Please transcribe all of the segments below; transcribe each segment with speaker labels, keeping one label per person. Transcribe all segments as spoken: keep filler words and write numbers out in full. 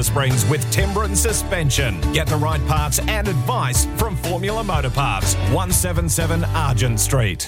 Speaker 1: Alice Springs with timber and suspension. Get the right parts and advice from Formula Motor Parts, one seventy-seven Argent Street.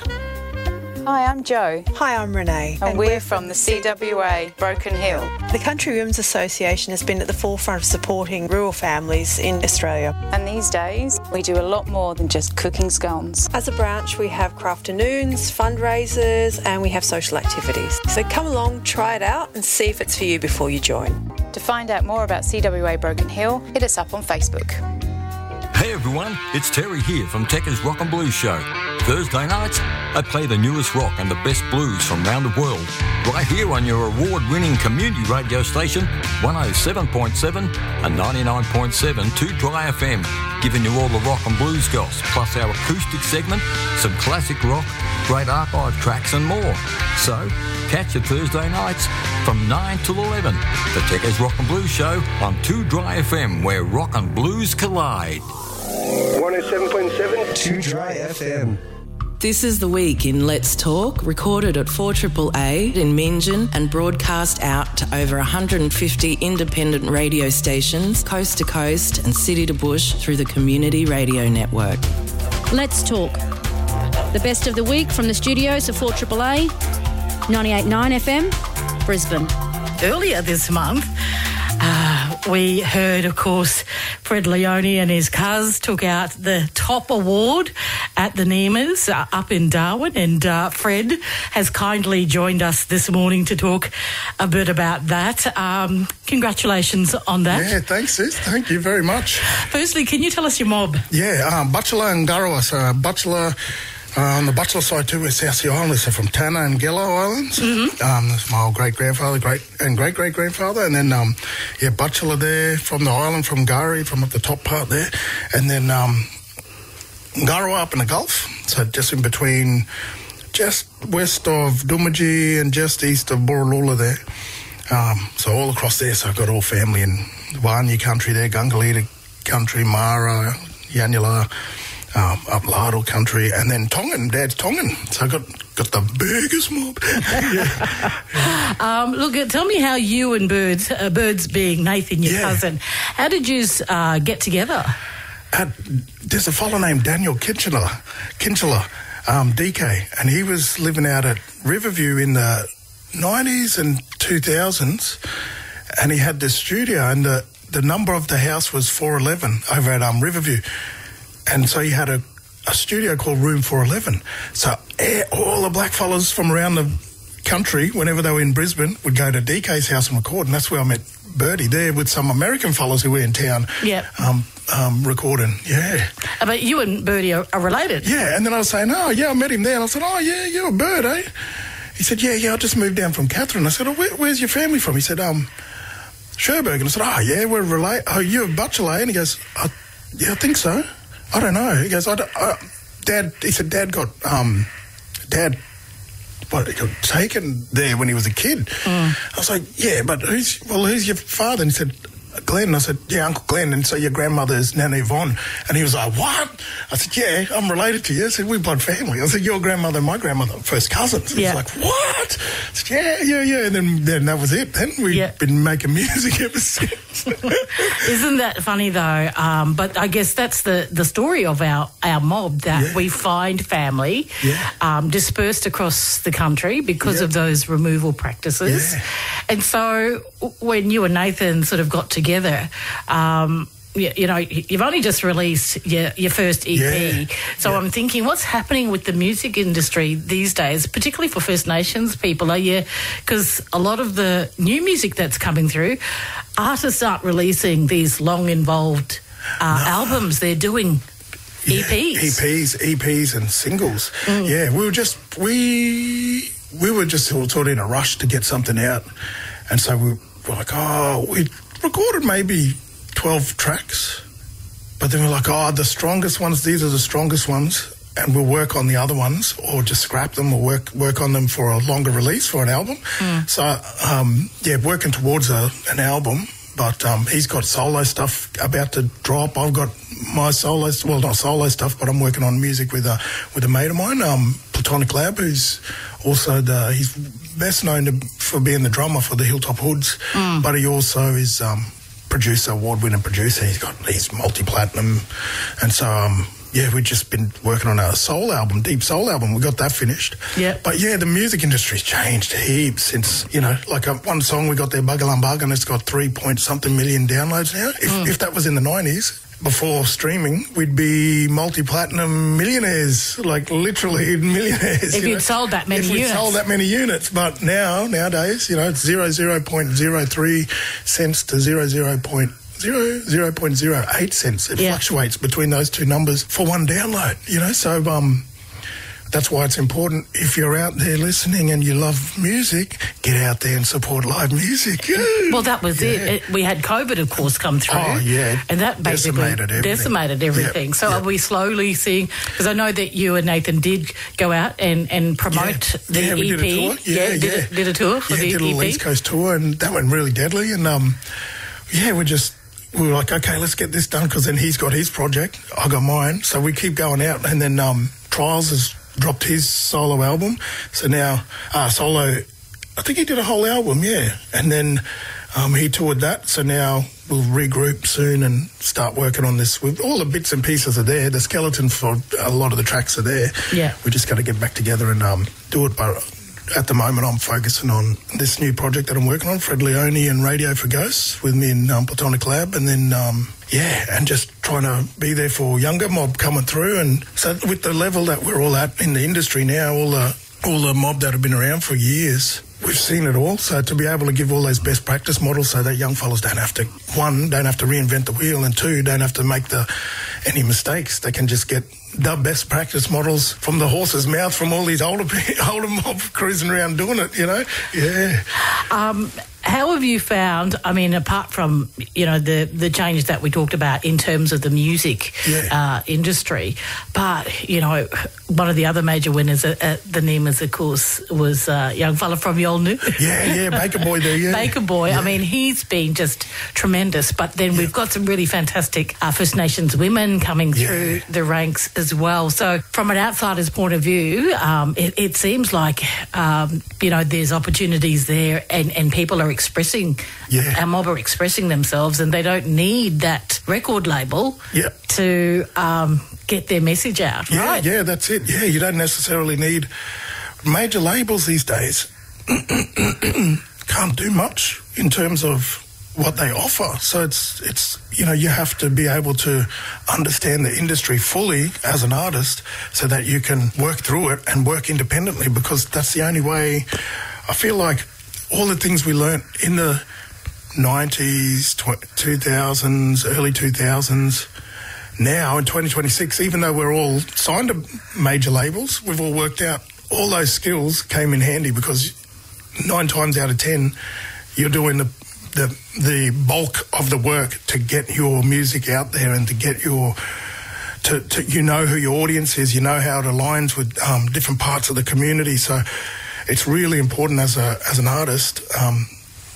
Speaker 2: Hi, I'm Jo.
Speaker 3: Hi, I'm Renee.
Speaker 2: And, and we're, we're from the C W A Broken Hill.
Speaker 3: The Country Women's Association has been at the forefront of supporting rural families in Australia.
Speaker 2: And these days, we do a lot more than just cooking scones.
Speaker 3: As a branch, we have crafternoons, fundraisers, and we have social activities. So come along, try it out, and see if it's for you before you join.
Speaker 2: To find out more about C W A Broken Hill, hit us up on Facebook.
Speaker 4: Hey everyone, it's Terry here from Tekka's Rock and Blues Show. Thursday nights, I play the newest rock and the best blues from around the world, right here on your award-winning community radio station, one oh seven point seven and ninety-nine point seven two Dry F M, giving you all the rock and blues goss, plus our acoustic segment, some classic rock, great archive tracks and more. So, catch it Thursday nights from nine till eleven, the Tekka's Rock and Blues Show on two Dry F M, where rock and blues collide.
Speaker 5: one oh seven point seven
Speaker 6: two Dry F M.
Speaker 7: This is The Week in Let's Talk, recorded at four A A A in Meanjin and broadcast out to over one hundred fifty independent radio stations, coast to coast and city to bush through the Community Radio Network.
Speaker 8: Let's Talk. The best of the week from the studios of four A A A, ninety-eight point nine F M, Brisbane.
Speaker 9: Earlier this month, uh, we heard, of course, Fred Leone and his cuz took out the top award at the NEMAs uh, up in Darwin, and uh, Fred has kindly joined us this morning to talk a bit about that. Um, congratulations on that.
Speaker 10: Yeah, thanks, sis. Thank you very much.
Speaker 9: Firstly, can you tell us your mob?
Speaker 10: Yeah, um, Butchulla and Garawa. So Butchulla, uh, on the Butchulla side too, we're South Sea Islanders, so from Tanna and Gello Islands.
Speaker 9: Mm-hmm.
Speaker 10: Um, that's my old great-grandfather, great and great-great-grandfather. And then, um, yeah, Butchulla there from the island, from Gari, from up the top part there. And then um, Garawa up in the Gulf, so just in between, just west of Doomadgee and just east of Borroloola there. Um, so all across there, so I've got all family in Wanya country there, Gungalita country, Mara, Yanyala, um, up Lardle country, and then Tongan, Dad's Tongan. So I got got the biggest mob. yeah.
Speaker 9: um, look, tell me how you and Birds, uh, Birds being Nathan, your
Speaker 10: yeah.
Speaker 9: cousin, how did you uh, get together?
Speaker 10: Uh, there's a fellow named Daniel Kinchela, Kinchela, um, D K, and he was living out at Riverview in the nineties and two thousands, and he had this studio, and the, the number of the house was four eleven over at um, Riverview, and so he had a, a studio called Room four eleven. So eh, all the black fellas from around the country, whenever they were in Brisbane, would go to D K's house and record, and that's where I met Birdie there with some American fellas who were in town.
Speaker 9: Yeah.
Speaker 10: Um, um, recording, yeah.
Speaker 9: Uh, but you and Birdie are, are related.
Speaker 10: Yeah, and then I was saying, oh, yeah, I met him there. And I said, oh, yeah, you're a Bird, eh? He said, yeah, yeah, I just moved down from Katherine. I said, oh, where, where's your family from? He said, um, Cherbourg. And I said, oh, yeah, we're related. Oh, you're a Butchulla? And he goes, I, yeah, I think so. I don't know. He goes, I, don't, I Dad, he said, Dad got, um, Dad, what, he got taken there when he was a kid.
Speaker 9: Mm.
Speaker 10: I was like, yeah, but who's, well, who's your father? And he said, Glenn. I said, yeah, Uncle Glenn. And so your grandmother's Nana Yvonne. And he was like, what? I said, yeah, I'm related to you. I said, we're blood family. I said, your grandmother and my grandmother, first cousins. He
Speaker 9: yeah.
Speaker 10: was like, what? I said, yeah, yeah, yeah. And then, then that was it. Then we've
Speaker 9: yeah.
Speaker 10: been making music ever since.
Speaker 9: Isn't that funny, though? Um, but I guess that's the, the story of our, our mob, that
Speaker 10: Yeah.
Speaker 9: we find family
Speaker 10: Yeah.
Speaker 9: um, dispersed across the country because
Speaker 10: Yeah.
Speaker 9: of those removal practices.
Speaker 10: Yeah.
Speaker 9: And so when you and Nathan sort of got together, um, you, you know, you've only just released your, your first E P.
Speaker 10: Yeah.
Speaker 9: So
Speaker 10: Yeah.
Speaker 9: I'm thinking, what's happening with the music industry these days, particularly for First Nations people? Are you, because a lot of the new music that's coming through, artists aren't releasing these long involved uh,
Speaker 10: No.
Speaker 9: albums. They're doing E Ps.
Speaker 10: Yeah, E Ps, E Ps and singles.
Speaker 9: Mm.
Speaker 10: Yeah, we were just, we, we were just sort of in a rush to get something out. And so we were like, oh, we recorded maybe twelve tracks, but then we're like, oh, the strongest ones, these are the strongest ones, and we'll work on the other ones, or just scrap them, or work work on them for a longer release for an album.
Speaker 9: Mm.
Speaker 10: So, um, yeah, working towards a, an album, but um, he's got solo stuff about to drop. I've got my solo, well, not solo stuff, but I'm working on music with a, with a mate of mine, um, Platonic Lab, who's also the, he's best known to, for being the drummer for the Hilltop Hoods,
Speaker 9: mm.
Speaker 10: but he also is um, producer, award-winning producer. He's got he's multi-platinum, and so um, yeah, we've just been working on a soul album, deep soul album. We got that finished.
Speaker 9: Yeah.
Speaker 10: But yeah, the music industry's changed heaps since, you know, like a, one song we got there, Buggalam Bug, and it's got three point something million downloads now. If, mm. if that was in the nineties, before streaming, we'd be multi-platinum millionaires, like literally millionaires.
Speaker 9: If
Speaker 10: you
Speaker 9: you'd
Speaker 10: know?
Speaker 9: sold that many
Speaker 10: if
Speaker 9: units.
Speaker 10: If we'd sold that many units. But now, nowadays, you know, it's zero, zero point zero three cents to zero, zero point zero, zero point zero eight cents. It yeah. fluctuates between those two numbers for one download, you know, so um, that's why it's important, if you're out there listening and you love music, get out there and support live music.
Speaker 9: Well, that was yeah. it. it. We had COVID, of course, come through.
Speaker 10: Oh, yeah.
Speaker 9: And that basically
Speaker 10: decimated everything.
Speaker 9: Decimated everything. Yep. So yep. are we slowly seeing, because I know that you and Nathan did go out and, and promote
Speaker 10: yeah.
Speaker 9: the
Speaker 10: yeah, we
Speaker 9: E P.
Speaker 10: Did a tour. Yeah,
Speaker 9: yeah,
Speaker 10: yeah.
Speaker 9: Did, a, did a tour for
Speaker 10: yeah,
Speaker 9: the
Speaker 10: did
Speaker 9: E P.
Speaker 10: a little East Coast tour, and that went really deadly. And um, yeah, we just... we were like, okay, let's get this done, because then he's got his project, I got mine, so we keep going out. And then um, Trials has dropped his solo album, so now uh, solo, I think he did a whole album, yeah. And then um, he toured that, so now we'll regroup soon and start working on this. With all the bits and pieces are there, the skeleton for a lot of the tracks are there.
Speaker 9: Yeah,
Speaker 10: we just got to get back together and um, do it. But at the moment, I'm focusing on this new project that I'm working on, Fred Leone and Radio for Ghosts, with me in um, Platonic Lab, and then, um, yeah, and just trying to be there for younger mob coming through. And so with the level that we're all at in the industry now, all the, all the mob that have been around for years, we've seen it all. So to be able to give all those best practice models so that young fellas don't have to, one, don't have to reinvent the wheel, and two, don't have to make the any mistakes. They can just get the best practice models from the horse's mouth from all these older older mob cruising around doing it, you know? Yeah.
Speaker 9: Um, how have you found, I mean, apart from, you know, the, the changes that we talked about in terms of the music
Speaker 10: yeah.
Speaker 9: uh, industry, but, you know, one of the other major winners at, at the Nemas, of course, was a uh, young fella from Yolnu.
Speaker 10: Yeah, yeah, Baker Boy there, yeah.
Speaker 9: Baker Boy.
Speaker 10: Yeah.
Speaker 9: I mean, he's been just tremendous, but then yeah. we've got some really fantastic uh, First Nations women coming
Speaker 10: yeah.
Speaker 9: through the ranks as well. So from an outsider's point of view, um, it, it seems like, um, you know, there's opportunities there, and, and people are expressing,
Speaker 10: yeah.
Speaker 9: our mob are expressing themselves, and they don't need that record label
Speaker 10: yeah.
Speaker 9: to um, get their message out,
Speaker 10: yeah,
Speaker 9: right?
Speaker 10: Yeah, that's it. Yeah, you don't necessarily need major labels these days. Can't do much in terms of what they offer. So it's, it's you know, you have to be able to understand the industry fully as an artist so that you can work through it and work independently, because that's the only way. I feel like all the things we learnt in the nineties, two thousands, early two thousands, now in twenty twenty-six, even though we're all signed to major labels, we've all worked out all those skills came in handy, because nine times out of ten, you're doing the the the bulk of the work to get your music out there and to get your to, to you know who your audience is, you know how it aligns with um, different parts of the community. So it's really important as a as an artist, um,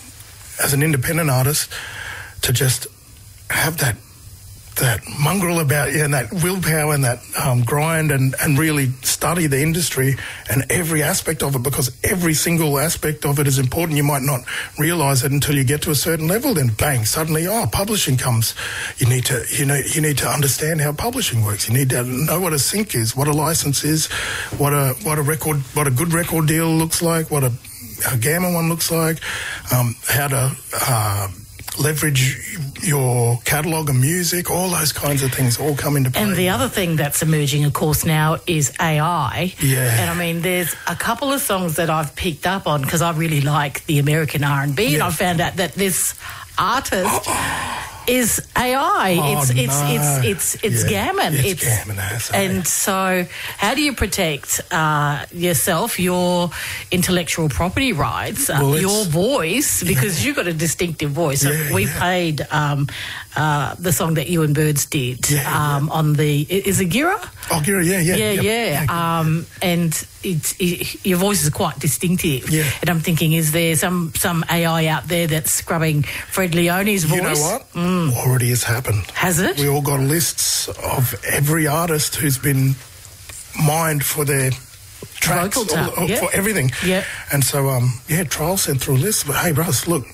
Speaker 10: as an independent artist, to just have that that mongrel about you and that willpower and that um, grind and, and really study the industry and every aspect of it, because every single aspect of it is important. You might not realise it until you get to a certain level, then bang, suddenly, oh, publishing comes. You need to, you know, you need to understand how publishing works. You need to know what a sync is, what a license is, what a what a record, what a good record deal looks like, what a, a gamma one looks like, um, how to uh, leverage your catalogue of music, all those kinds of things all come into play.
Speaker 9: And the other thing that's emerging, of course, now is A I.
Speaker 10: Yeah.
Speaker 9: And I mean, there's a couple of songs that I've picked up on because I really like the American R and B, yeah. and I found out that this artist oh. is A I.
Speaker 10: Oh,
Speaker 9: it's,
Speaker 10: no.
Speaker 9: it's it's it's it's
Speaker 10: yeah.
Speaker 9: Gammon.
Speaker 10: It's,
Speaker 9: it's
Speaker 10: Gammon. That's
Speaker 9: and so, how do you protect uh, yourself, your intellectual property rights, uh,
Speaker 10: well,
Speaker 9: your voice, because yeah. you've got a distinctive voice. So
Speaker 10: yeah,
Speaker 9: we
Speaker 10: yeah.
Speaker 9: played um, uh, the song that you and Birds did
Speaker 10: yeah,
Speaker 9: um,
Speaker 10: yeah.
Speaker 9: on the is it Gira?
Speaker 10: Oh, Gira, yeah, yeah,
Speaker 9: yeah,
Speaker 10: yep.
Speaker 9: yeah. yeah. Um, and it's it, your voice is quite distinctive.
Speaker 10: Yeah.
Speaker 9: And I'm thinking, is there some some A I out there that's scrubbing Fred Leone's voice?
Speaker 10: You know what?
Speaker 9: Mm.
Speaker 10: Already has happened.
Speaker 9: Has it?
Speaker 10: We all got lists of every artist who's been mined for their tracks,
Speaker 9: Vocal
Speaker 10: all, all,
Speaker 9: yep.
Speaker 10: for everything.
Speaker 9: Yeah.
Speaker 10: And so, um, yeah, Trial sent through a list. But hey, bros, look,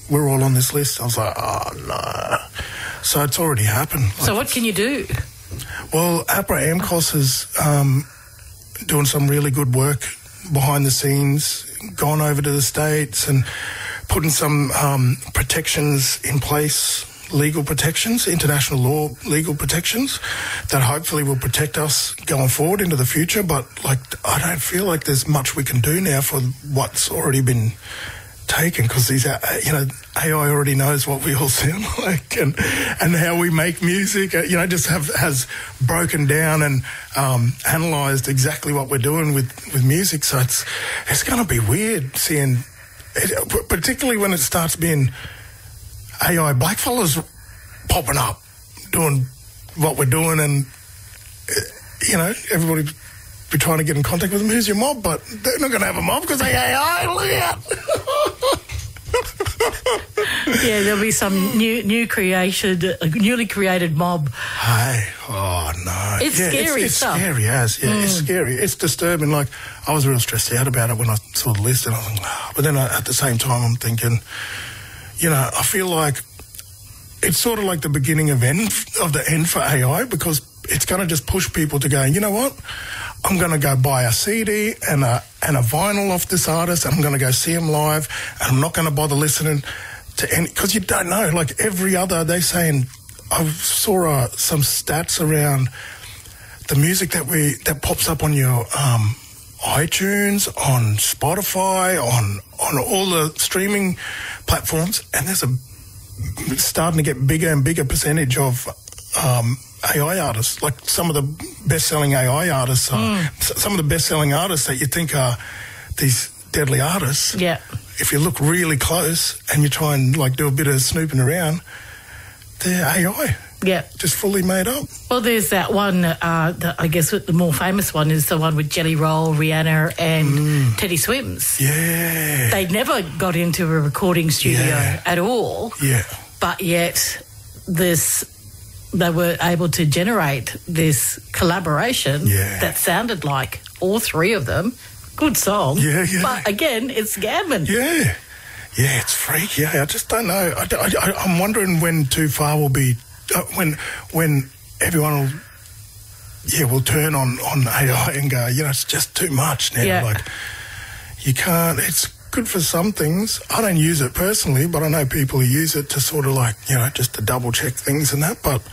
Speaker 10: we're all on this list. I was like, oh, no. So it's already happened. Like,
Speaker 9: so what can you do?
Speaker 10: Well, APRA AMCOS is um, doing some really good work behind the scenes, gone over to the States and putting some um, protections in place, legal protections, international law legal protections that hopefully will protect us going forward into the future. But, like, I don't feel like there's much we can do now for what's already been taken, because these, uh, you know, A I already knows what we all sound like and and how we make music. Uh, you know, just have has broken down and um, analysed exactly what we're doing with, with music. So it's it's going to be weird seeing, it, particularly when it starts being A I blackfellas popping up, doing what we're doing, and uh, you know, everybody be trying to get in contact with them. Who's your mob? But they're not going to have a mob because they A I. Look out!
Speaker 9: Yeah, there'll be some new, new created, uh, newly created mob.
Speaker 10: Hey, oh no!
Speaker 9: It's
Speaker 10: yeah,
Speaker 9: scary
Speaker 10: It's, it's
Speaker 9: stuff.
Speaker 10: scary, as yeah,
Speaker 9: Mm.
Speaker 10: it's scary. It's disturbing. Like, I was real stressed out about it when I saw the list, and I was like, oh. But then I, at the same time, I'm thinking, you know, I feel like it's sort of like the beginning of end of the end for A I, because it's going to just push people to go, you know what? I'm going to go buy a C D and a and a vinyl off this artist, and I'm going to go see him live, and I'm not going to bother listening to any, because you don't know. Like, every other, they're saying, I saw uh, some stats around the music that we that pops up on your um, iTunes, on Spotify, on on all the streaming platforms, and there's a it's starting to get bigger and bigger percentage of um, A I artists. Like, some of the best-selling A I artists are,
Speaker 9: Mm.
Speaker 10: s- some of the best-selling artists that you think are these deadly artists.
Speaker 9: Yeah.
Speaker 10: If you look really close and you try and, like, do a bit of snooping around, they're A I.
Speaker 9: Yeah.
Speaker 10: Just fully made up.
Speaker 9: Well, there's that one, uh, the, I guess the more famous one is the one with Jelly Roll, Rihanna and
Speaker 10: Mm.
Speaker 9: Teddy Swims.
Speaker 10: Yeah.
Speaker 9: They never got into a recording studio
Speaker 10: Yeah.
Speaker 9: at all,
Speaker 10: Yeah.
Speaker 9: but yet this they were able to generate this collaboration
Speaker 10: Yeah.
Speaker 9: that sounded like all three of them. Good song.
Speaker 10: Yeah, yeah.
Speaker 9: But again, it's gammon.
Speaker 10: Yeah. Yeah, it's freaky. Yeah, I just don't know. I, I, I'm wondering when Too Far will be, uh, when when everyone will, yeah, will turn on, on A I and go, you know, it's just too much now.
Speaker 9: Yeah.
Speaker 10: Like, you can't, it's good for some things. I don't use it personally, but I know people who use it to sort of, like, you know, just to double check things and that. But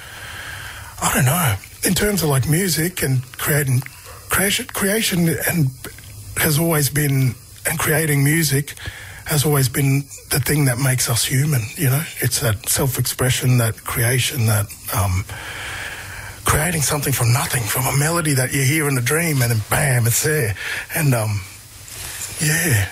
Speaker 10: I don't know. In terms of, like, music and creating, creation, creation and has always been, and creating music has always been the thing that makes us human, you know? It's that self-expression, that creation, that um, creating something from nothing, from a melody that you hear in a dream, and then bam, it's there. And, um, yeah.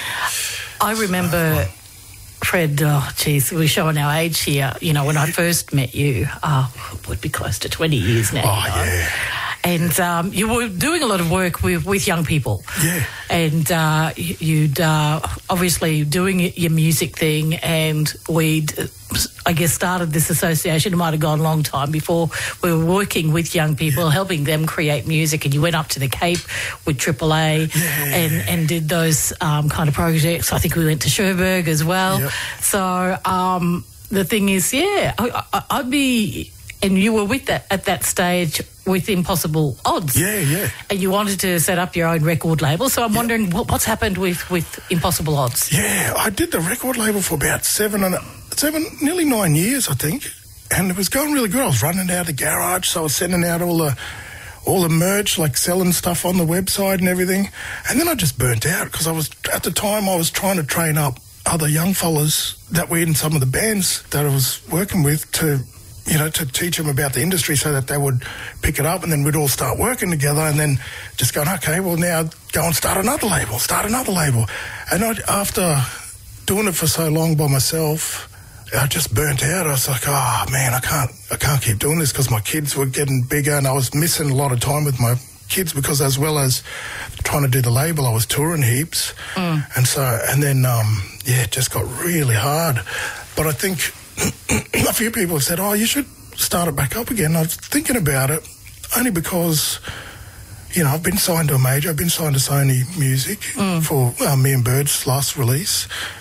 Speaker 9: I remember, Fred, oh, geez, we're showing our age here. You know, when I first met you, uh, it would be close to twenty years now.
Speaker 10: Oh,
Speaker 9: you know?
Speaker 10: yeah.
Speaker 9: And um, you were doing a lot of work with, with young people.
Speaker 10: Yeah.
Speaker 9: And uh, you'd uh, obviously doing your music thing, and we'd, I guess, started this association. It might have gone a long time before we were working with young people, yeah. helping them create music. And you went up to the Cape with Triple A
Speaker 10: yeah.
Speaker 9: and, and did those um, kind of projects. I think we went to Cherbourg as well.
Speaker 10: Yep.
Speaker 9: So um, the thing is, yeah, I, I, I'd be... And you were with that at that stage with Impossible Odds.
Speaker 10: Yeah, yeah.
Speaker 9: And you wanted to set up your own record label. So I'm yeah. wondering what, what's happened with, with Impossible Odds.
Speaker 10: Yeah, I did the record label for about seven and seven, nearly nine years, I think. And it was going really good. I was running out of the garage, so I was sending out all the all the merch, like selling stuff on the website and everything. And then I just burnt out because I was at the time I was trying to train up other young fellas that were in some of the bands that I was working with to, you know, to teach them about the industry so that they would pick it up, and then we'd all start working together, and then just going, okay, well, now go and start another label, start another label. And I, after doing it for so long by myself, I just burnt out. I was like, oh, man, I can't, I can't keep doing this, because my kids were getting bigger and I was missing a lot of time with my kids, because as well as trying to do the label, I was touring heaps. Mm. And so, and then, um, yeah, it just got really hard. But I think a few people have said, oh, you should start it back up again. I was thinking about it only because, you know, I've been signed to a major. I've been signed to Sony Music mm. for uh, Me and Bird's last release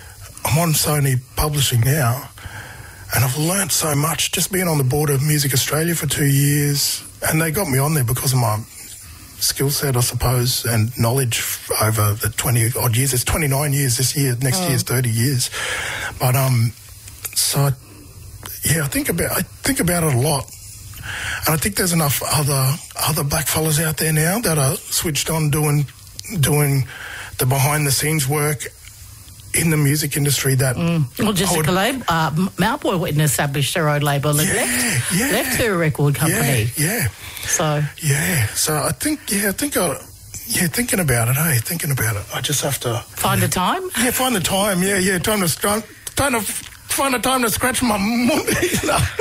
Speaker 10: I'm on Sony Publishing now, and I've learnt so much just being on the board of Music Australia for two years, and they got me on there because of my skill set, I suppose, and knowledge over the twenty odd years. It's twenty-nine years this year. Next
Speaker 9: Oh.
Speaker 10: year's thirty years. But um, so yeah, I think about I think about it a lot, and I think there's enough other other black fellas out there now that are switched on doing doing the behind the scenes work in the music industry that
Speaker 9: Mm. Well, Jessica Lab, uh, Malboy went and established her own label and
Speaker 10: Yeah,
Speaker 9: left,
Speaker 10: yeah.
Speaker 9: left her record company.
Speaker 10: Yeah, yeah.
Speaker 9: So
Speaker 10: Yeah, so I think, yeah, I think I, yeah, thinking about it, hey, thinking about it. I just have to...
Speaker 9: find the time.
Speaker 10: Yeah, find the time, yeah, yeah, time to, time, time to find the time to scratch my mundi.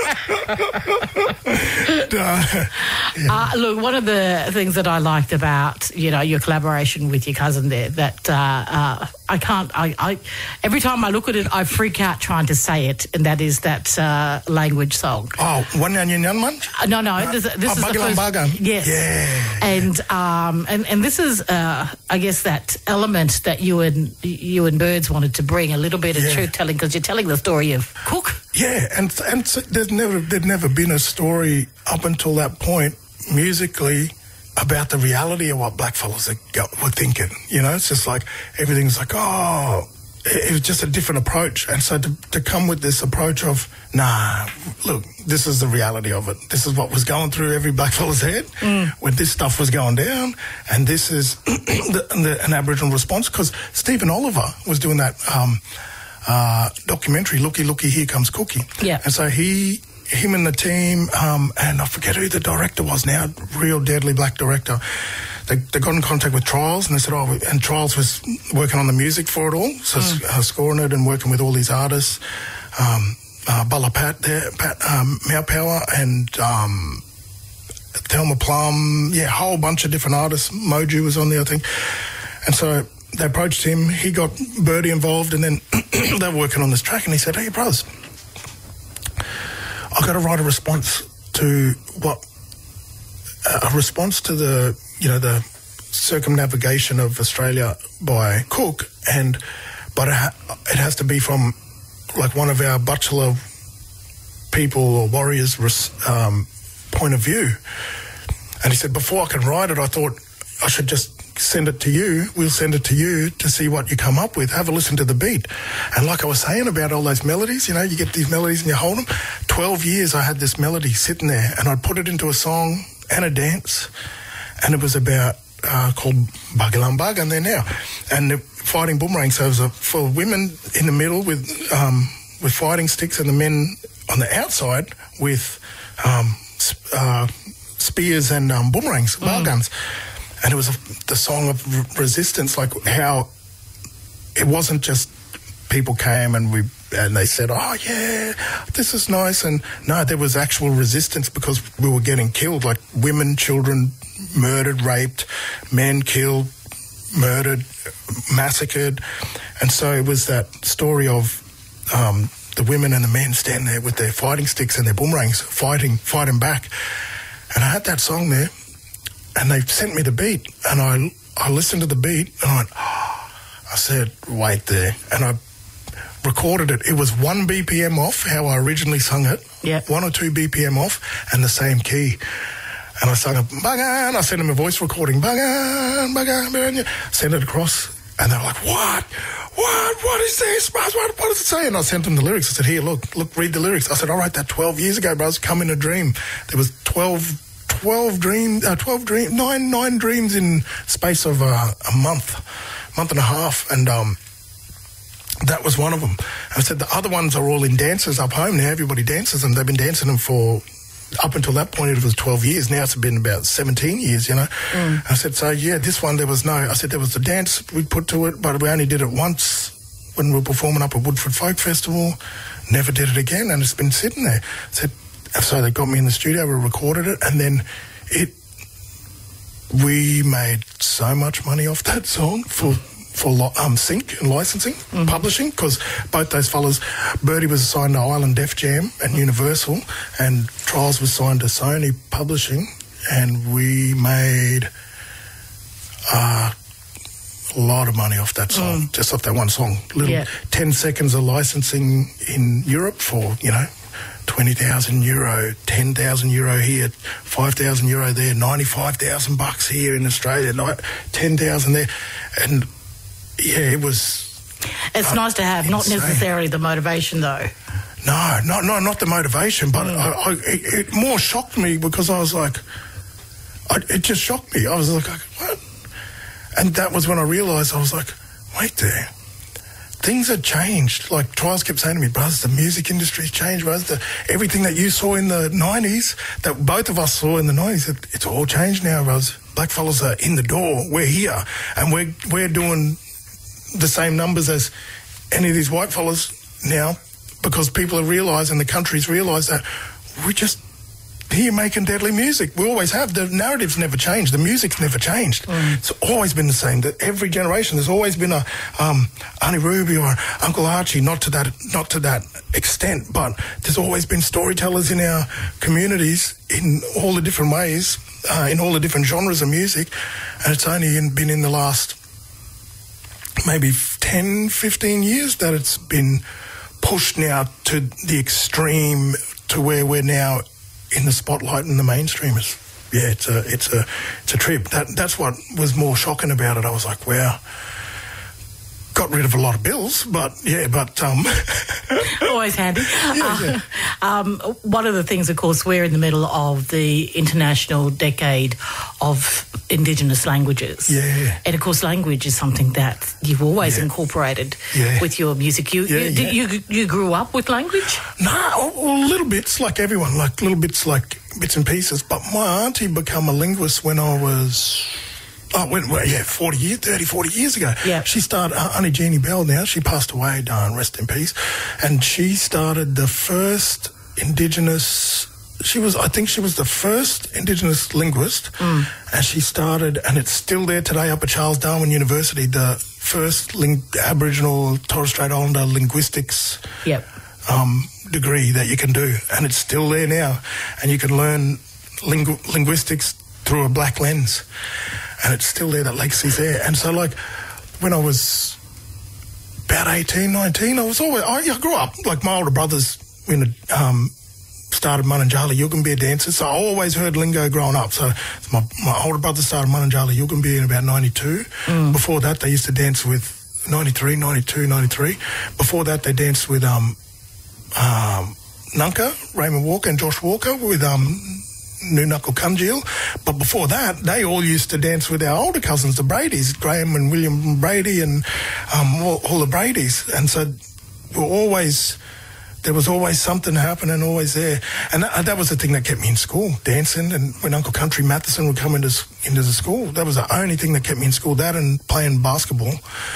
Speaker 10: uh,
Speaker 9: Uh, look, one of the things that I liked about, you know, your collaboration with your cousin there, that uh, uh, I can't, I, I, every time I look at it, I freak out trying to say it, and that is that uh, language song.
Speaker 10: oh, one yan yan yan man?
Speaker 9: Uh, no, no, this, this
Speaker 10: oh,
Speaker 9: is the
Speaker 10: Bagalan
Speaker 9: first.
Speaker 10: Bagan.
Speaker 9: Yes.
Speaker 10: Yeah.
Speaker 9: And um, and and this is, uh, I guess, that element that you and you and Birds wanted to bring, a little bit of
Speaker 10: Yeah.
Speaker 9: truth telling, because you're telling the story of Cook.
Speaker 10: Yeah, and and so there's never there'd never been a story up until that point musically about the reality of what blackfellas are, go- were thinking. You know, it's just like everything's like, oh, it, it was just a different approach. And so to, to come with this approach of, nah, look, this is the reality of it. This is what was going through every blackfella's head when this stuff was going down, and this is the, the, an Aboriginal response, because Stephen Oliver was doing that. Um, Uh, documentary, Looky, Looky, Here Comes Cookie.
Speaker 9: Yeah.
Speaker 10: And so he, him and the team, um, and I forget who the director was now, real deadly black director, they, they got in contact with Trials, and they said, oh, and Trials was working on the music for it all, so mm. uh, scoring it and working with all these artists, um, uh, Bala Pat there, Pat, um, Meow Power, and um, Thelma Plum, yeah, a whole bunch of different artists. Moju was on there, I think. And so they approached him, he got Birdie involved, and then they were working on this track, and he said, hey, brothers, I've got to write a response to what, a response to the, you know, the circumnavigation of Australia by Cook, and, but it, ha- it has to be from, like, one of our Butchulla people or warriors' um, point of view. And he said, before I can write it, I thought I should just send it to you. We'll send it to you to see what you come up with. Have a listen to the beat. And like I was saying about all those melodies, you know, you get these melodies and you hold them. Twelve years I had this melody sitting there, and I'd put it into a song and a dance, and it was about uh, called Bagalan Bug, and there now. And the fighting boomerang, so it was a, for women in the middle with um, with fighting sticks, and the men on the outside with um, sp- uh, spears and um, boomerangs, mm. ball guns. And it was a, the song of re- resistance, like how it wasn't just people came and we and they said, oh, yeah, this is nice. And no, there was actual resistance because we were getting killed, like women, children murdered, raped, men killed, murdered, massacred. And so it was that story of um, the women and the men standing there with their fighting sticks and their boomerangs, fighting, fighting back. And I had that song there. And they sent me the beat, and I I listened to the beat, and I went, oh, I said, wait there. And I recorded it. It was one B P M off how I originally sung it,
Speaker 9: yeah.
Speaker 10: one or two B P M off, and the same key. And I sung it, Bagan. I sent them a voice recording, Bagan, Bagan, Bagan. Sent it across, and they were like, what? What? What is this? What, what does it say? And I sent them the lyrics. I said, here, look, look, read the lyrics. I said, I wrote that twelve years ago, bros. Come in a dream. There was twelve... Twelve dreams, uh, twelve dreams, nine, nine dreams in space of uh, a month, month and a half, and um, that was one of them. I said the other ones are all in dances up home now. Everybody dances them. They've been dancing them for up until that point. It was twelve years. Now it's been about seventeen years. You know. Mm. I said so. Yeah, this one there was no. I said there was a dance we put to it, but we only did it once when we were performing up at Woodford Folk Festival. Never did it again, and it's been sitting there. I said. So they got me in the studio, we recorded it, and then it, we made so much money off that song for for um, sync and licensing, mm-hmm. publishing, because both those fellas, Birdie was signed to Island Def Jam and Universal, and Trials was signed to Sony Publishing, and we made uh, a lot of money off that song, mm. just off that one song. Little yeah. ten seconds of licensing in Europe for, you know, twenty thousand euro, ten thousand euro here, five thousand euro there, ninety-five thousand bucks here in Australia, ten thousand there. And, yeah, it was...
Speaker 9: It's uh, nice to have, insane. Not necessarily the motivation, though.
Speaker 10: No, not, no, not the motivation, but mm. I, I, it, it more shocked me because I was like... I, it just shocked me. I was like, what? And that was when I realised, I was like, wait there. Things had changed. Like Trials kept saying to me, brothers, the music industry's changed, brothers. The, everything that you saw in the nineties, that both of us saw in the nineties, it, it's all changed now, brothers. Blackfellas are in the door. We're here. And we're, we're doing the same numbers as any of these white fellas now because people have realised and the country's realised that we're just here making deadly music. We always have. The narrative's never changed. The music's never changed. Mm. It's always been the same. That every generation, there's always been a um, Auntie Ruby or Uncle Archie. Not to that, not to that extent, but there's always been storytellers in our communities in all the different ways, uh, in all the different genres of music, and it's only in, been in the last maybe ten, fifteen years that it's been pushed now to the extreme to where we're now in the spotlight and the mainstreamers. Yeah, it's a it's a it's a trip. That that's what was more shocking about it. I was like, wow. Got rid of a lot of bills, but yeah, but um
Speaker 9: always handy.
Speaker 10: Yeah,
Speaker 9: uh,
Speaker 10: yeah.
Speaker 9: Um, one of the things, of course, we're in the middle of the International Decade of Indigenous Languages.
Speaker 10: Yeah.
Speaker 9: And of course, language is something that you've always
Speaker 10: yeah.
Speaker 9: incorporated
Speaker 10: yeah.
Speaker 9: with your music. You
Speaker 10: yeah,
Speaker 9: you,
Speaker 10: yeah.
Speaker 9: you you grew up with language?
Speaker 10: No, well, little bits like everyone, like little bits like bits and pieces. But my auntie became a linguist when I was. Oh, when, well, yeah, forty years, thirty, forty years ago.
Speaker 9: Yeah.
Speaker 10: She started, uh, Auntie Jeannie Bell now, she passed away, darn, rest in peace. And she started the first Indigenous, she was, I think she was the first Indigenous linguist.
Speaker 9: Mm.
Speaker 10: And she started, and it's still there today up at Charles Darwin University, the first ling- Aboriginal Torres Strait Islander linguistics
Speaker 9: yep.
Speaker 10: um, degree that you can do. And it's still there now. And you can learn lingu- linguistics through a black lens. And it's still there, that legacy's there. And so, like, when I was about eighteen, nineteen, I was always, I, I grew up, like my older brothers in a, um, started Mununjali Yugambeh dances, so I always heard lingo growing up. So my, my older brother started Mununjali Yugambeh in about ninety-two.
Speaker 9: Mm.
Speaker 10: Before that, they used to dance with ninety-three, ninety-two, ninety-three. Before that, they danced with um, um, Nunca, Raymond Walker and Josh Walker with... Um, New Knuckle Kunjil. But before that, they all used to dance with our older cousins, the Bradys, Graham and William Brady and um, all, all the Bradys. And so we're always, there was always something happening, always there. And that, that was the thing that kept me in school, dancing. And when Uncle Country Matheson would come into, into the school, that was the only thing that kept me in school, that and playing basketball.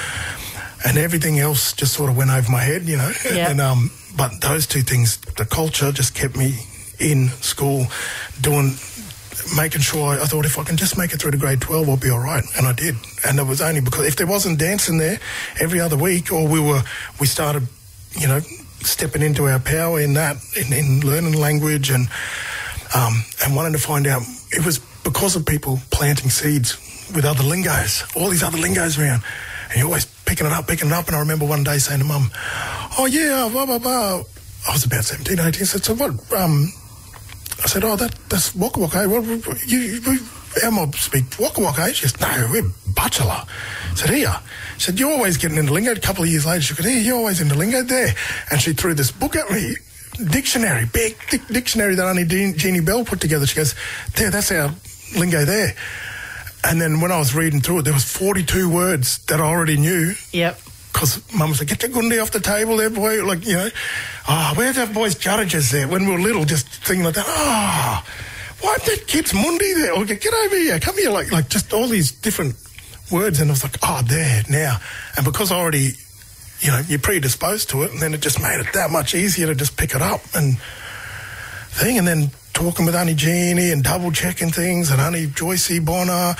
Speaker 10: And everything else just sort of went over my head, you know.
Speaker 9: Yeah.
Speaker 10: And um, but those two things, the culture just kept me in school, doing, making sure, I, I thought if I can just make it through to grade twelve, I'll be all right. And I did. And it was only because if there wasn't dancing there every other week, or we were, we started, you know, stepping into our power in that, in, in learning language and um, and wanting to find out, it was because of people planting seeds with other lingos, all these other lingos around. And you're always picking it up, picking it up. And I remember one day saying to Mum, oh yeah, blah, blah, blah. I was about seventeen, eighteen. I said, so what, um, I said, oh, that, that's Waka Waka. What, you, you, our mob speak Waka Waka. She said, no, we're Butchulla. I said, here. She said, you're always getting into lingo. A couple of years later, she said, here, you're always into lingo there. And she threw this book at me, dictionary, big dic- dictionary that only Jean- Jeannie Bell put together. She goes, there, that's our lingo there. And then when I was reading through it, there was forty-two words that I already knew.
Speaker 9: Yep.
Speaker 10: Because Mum said, get the gundi off the table there, boy. Like, you know, oh, where's that boy's judges there? When we were little, just thinking like that, oh, why that kid's mundi there? Or get over here, come here. Like, like just all these different words. And I was like, oh, there, now. And because I already, you know, you're predisposed to it, and then it just made it that much easier to just pick it up and thing. And then talking with Auntie Jeannie and double-checking things, and Auntie Joycey Bonner,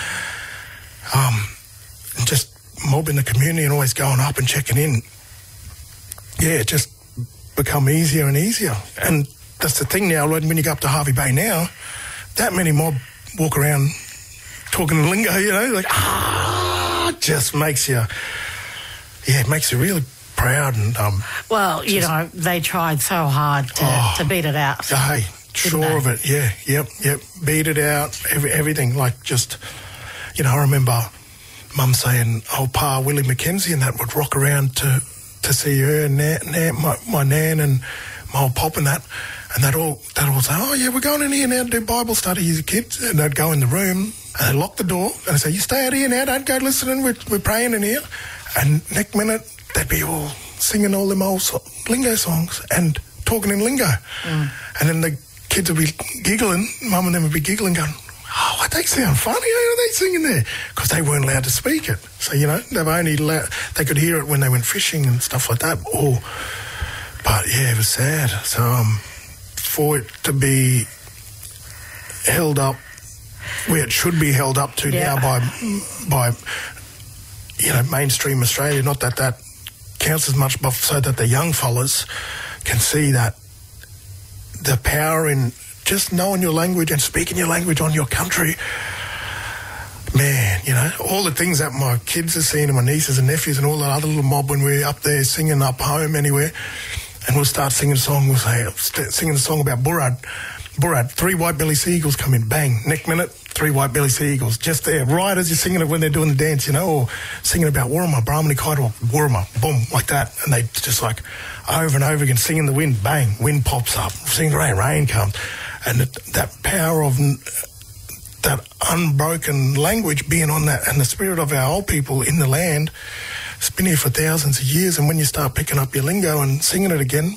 Speaker 10: um, and just mobbing the community and always going up and checking in. Yeah, it just become easier and easier. And that's the thing now, when you go up to Hervey Bay now, that many mob walk around talking lingo, you know, like, ah, oh, it just makes you, yeah, it makes you really proud. And um,
Speaker 9: Well, you
Speaker 10: just,
Speaker 9: know, they tried so hard to,
Speaker 10: oh,
Speaker 9: to beat it out.
Speaker 10: Hey, sure of it, yeah, yep, yep. Beat it out, every, everything, like just, you know, I remember Mum saying, oh, Pa, Willie McKenzie and that would rock around to, to see her and na- na- my, my nan and my old pop and that. And they'd all, they'd all say, oh, yeah, we're going in here now to do Bible study as kids. And they'd go in the room and they'd lock the door and they'd say, you stay out here now, don't go listening, we're, we're praying in here. And next minute, they'd be all singing all them old so- lingo songs and talking in lingo. Mm. And then the kids would be giggling, Mum and them would be giggling, going, oh, they sound funny, how are they singing there? Because they weren't allowed to speak it. So, you know, they were only allowed, they could hear it when they went fishing and stuff like that. Or, but, yeah, it was sad. So, um... for it to be held up where it should be held up to yeah. now by, by, you know, mainstream Australia, not that that counts as much, but so that the young fellas can see that the power in just knowing your language and speaking your language on your country. Man, you know, all the things that my kids are seeing and my nieces and nephews and all that other little mob when we're up there singing up home anywhere. And we'll start singing a song, we'll say, singing a song about Burrard. Burrard, three white-belly seagulls come in, bang. Next minute, three white-belly seagulls, just there, right as you're singing it when they're doing the dance, you know, or singing about Warrama, Brahmani Kaito, Warrama, boom, like that. And they just like, over and over again, singing the wind, bang, wind pops up, singing the rain, rain comes. And it, that power of that unbroken language being on that, and the spirit of our old people in the land, it's been here for thousands of years, and when you start picking up your lingo and singing it again,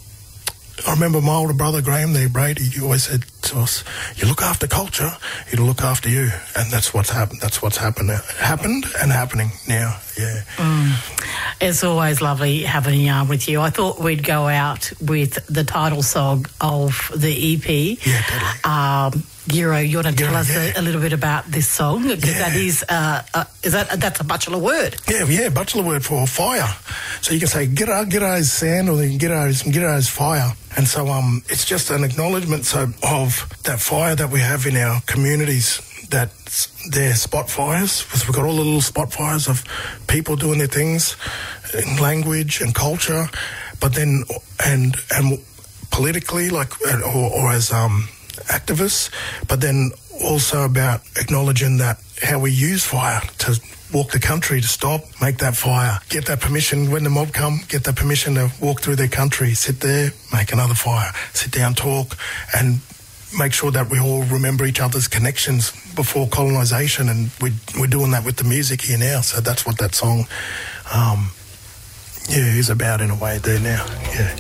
Speaker 10: I remember my older brother Graham there, Brady, he always said to us, you look after culture, it'll look after you. And that's what's happened. That's what's happened, happened and happening now, yeah.
Speaker 9: Mm. It's always lovely having a yarn with you. I thought we'd go out with the title song of the E P.
Speaker 10: Yeah, totally.
Speaker 9: Um, Giro, you want to tell
Speaker 10: Giro,
Speaker 9: us
Speaker 10: yeah.
Speaker 9: a, a little bit about this song? Because
Speaker 10: yeah.
Speaker 9: that is, uh, uh, is that, that's a Butchulla word.
Speaker 10: Yeah, yeah, Butchulla word for fire. So you can say, G'day, G'day's sand, or G'day's, G'day's fire. And so um, it's just an acknowledgement so, of that fire that we have in our communities, that they're spot fires. We've got all the little spot fires of people doing their things in language and culture, but then, and and politically, like, or, or as um, activists, but then also about acknowledging that how we use fire to walk the country, to stop, make that fire, get that permission when the mob come, get that permission to walk through their country, sit there, make another fire, sit down, talk, and make sure that we all remember each other's connections before colonisation, and we, we're doing that with the music here now. So that's what that song, um, yeah, is about in a way there now. Yeah.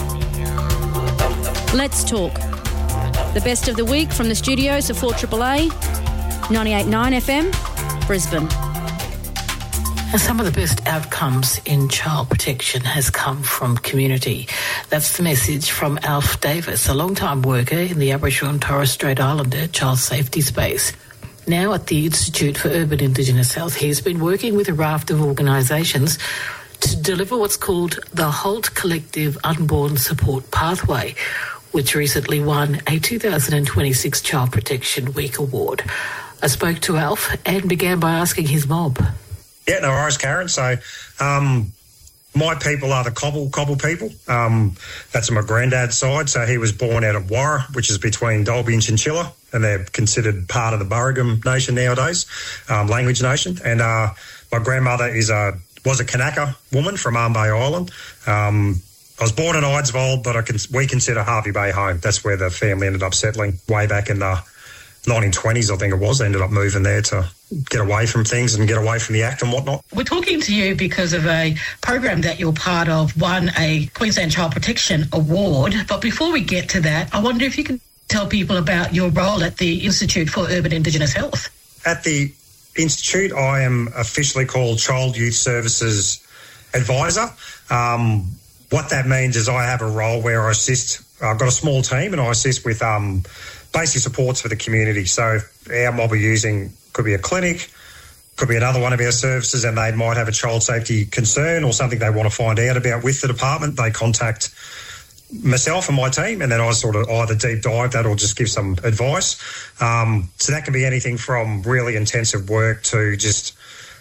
Speaker 8: Let's talk. The best of the week from the studios of four A A A, ninety-eight point nine F M, Brisbane.
Speaker 9: Some of the best outcomes in child protection has come from community. That's the message from Alf Davis, a long-time worker in the Aboriginal and Torres Strait Islander child safety space. Now at the Institute for Urban Indigenous Health, he's been working with a raft of organisations to deliver what's called the Holt Collective Unborn Support Pathway, which recently won a two thousand twenty-six Child Protection Week award. I spoke to Alf and began by asking his mob.
Speaker 6: Yeah, no worries, Karen. So um, my people are the Cobble Cobble people. Um, that's on my granddad's side. So he was born out of Warra, which is between Dalby and Chinchilla, and they're considered part of the Burragum Nation nowadays, um, language nation. And uh, my grandmother is a was a Kanaka woman from Arm Bay Island. Um, I was born in Eidsvold, but I can, we consider Harvey Bay home. That's where the family ended up settling way back in the nineteen twenties, I think it was. They ended up moving there to get away from things and get away from the Act and whatnot.
Speaker 11: We're talking to you because of a program that you're part of, won a Queensland Child Protection Award. But before we get to that, I wonder if you can tell people about your role at the Institute for Urban Indigenous Health.
Speaker 6: At the Institute, I am officially called Child Youth Services Advisor. Um, what that means is I have a role where I assist, I've got a small team and I assist with um, basic supports for the community. So our mob are using, could be a clinic, could be another one of our services, and they might have a child safety concern or something they want to find out about with the department. They contact myself and my team, and then I sort of either deep dive that or just give some advice. Um, so that can be anything from really intensive work to just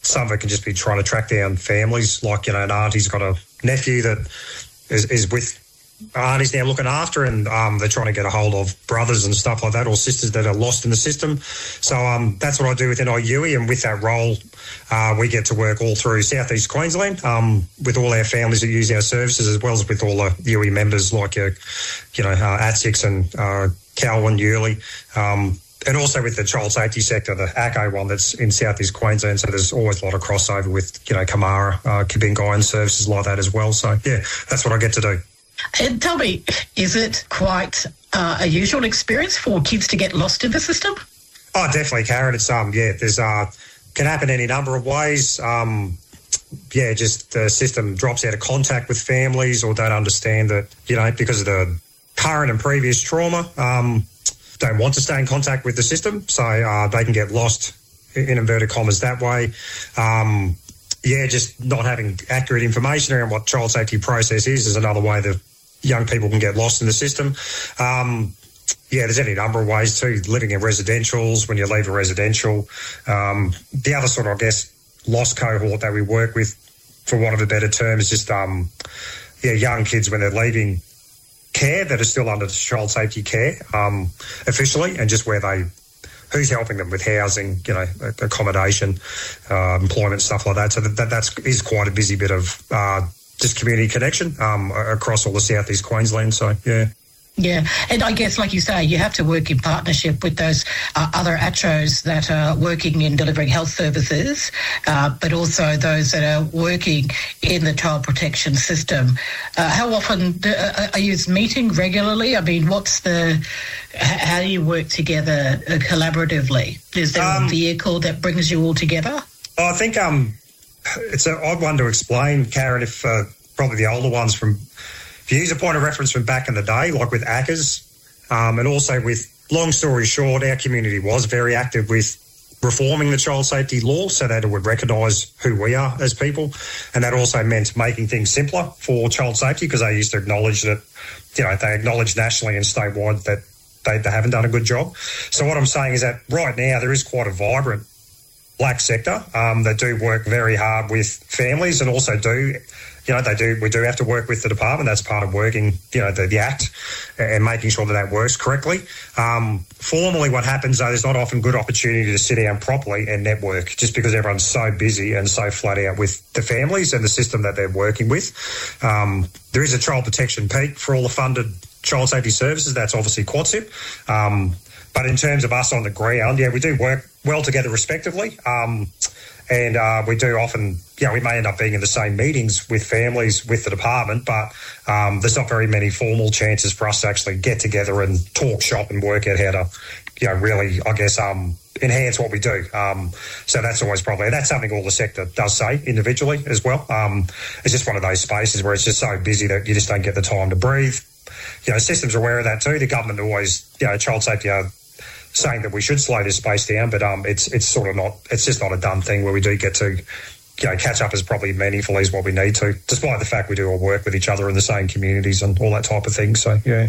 Speaker 6: some of it can just be trying to track down families, like, you know, an auntie's got a nephew that is, is with auntie's now looking after, and um, they're trying to get a hold of brothers and stuff like that, or sisters that are lost in the system. So um, that's what I do within I U I, and with that role, uh, we get to work all through southeast Queensland um, with all our families that use our services, as well as with all the U I members like, uh, you know, uh, ATSIX and uh, Calwyn, Yurley, um, and also with the child safety sector, the A C O one that's in southeast Queensland. So there's always a lot of crossover with, you know, Kamara, uh, Kibingai and services like that as well. So, yeah, that's what I get to do.
Speaker 11: And tell me, is it quite uh, a usual experience for kids to get lost in the system?
Speaker 6: Oh, definitely, Karen. It's um, yeah, there's uh, can happen any number of ways. Um, yeah, just the system drops out of contact with families, or don't understand that, you know, because of the current and previous trauma, um, don't want to stay in contact with the system, so uh, they can get lost in inverted commas that way. Um, yeah, just not having accurate information around what child safety process is is another way that young people can get lost in the system. Um, yeah, there's any number of ways too. Living in residentials, when you leave a residential. Um, the other sort of, I guess, lost cohort that we work with, for want of a better term, is just um, yeah, young kids when they're leaving care that are still under child safety care um, officially, and just where they, who's helping them with housing, you know, accommodation, uh, employment, stuff like that. So that, that that's is quite a busy bit of uh, just community connection um, across all the southeast Queensland. So, yeah.
Speaker 11: Yeah, and I guess, like you say, you have to work in partnership with those uh, other A C Os that are working in delivering health services, uh, but also those that are working in the child protection system. Uh, how often do, uh, are you meeting regularly? I mean, what's the, how do you work together uh, collaboratively? Is there um, a vehicle that brings you all together?
Speaker 6: I think um, it's an odd one to explain, Karen, if uh, probably the older ones from... If you use a point of reference from back in the day, like with A C As, um, and also with, long story short, our community was very active with reforming the child safety law so that it would recognise who we are as people. And that also meant making things simpler for child safety, because they used to acknowledge that, you know, they acknowledge nationally and statewide that they, they haven't done a good job. So what I'm saying is that right now there is quite a vibrant black sector um, that do work very hard with families, and also do... You know, they do. We do have to work with the department. That's part of working, you know, the, the Act, and making sure that that works correctly. Um, formally, what happens, though, there's not often good opportunity to sit down properly and network, just because everyone's so busy and so flat out with the families and the system that they're working with. Um, there is a child protection peak for all the funded child safety services. That's obviously QuadSIP. Um, but in terms of us on the ground, yeah, we do work well together respectively. Um, And uh, we do often, you know, we may end up being in the same meetings with families, with the department, but um, there's not very many formal chances for us to actually get together and talk shop and work out how to, you know, really, I guess, um, enhance what we do. Um, so that's always probably, that's something all the sector does say individually as well. Um, it's just one of those spaces where it's just so busy that you just don't get the time to breathe. You know, systems are aware of that too. The government always, you know, child safety are saying that we should slow this space down, but um, it's it's sort of not, it's just not a done thing where we do get to, you know, catch up as probably meaningfully as what we need to, despite the fact we do all work with each other in the same communities and all that type of thing. So, yeah.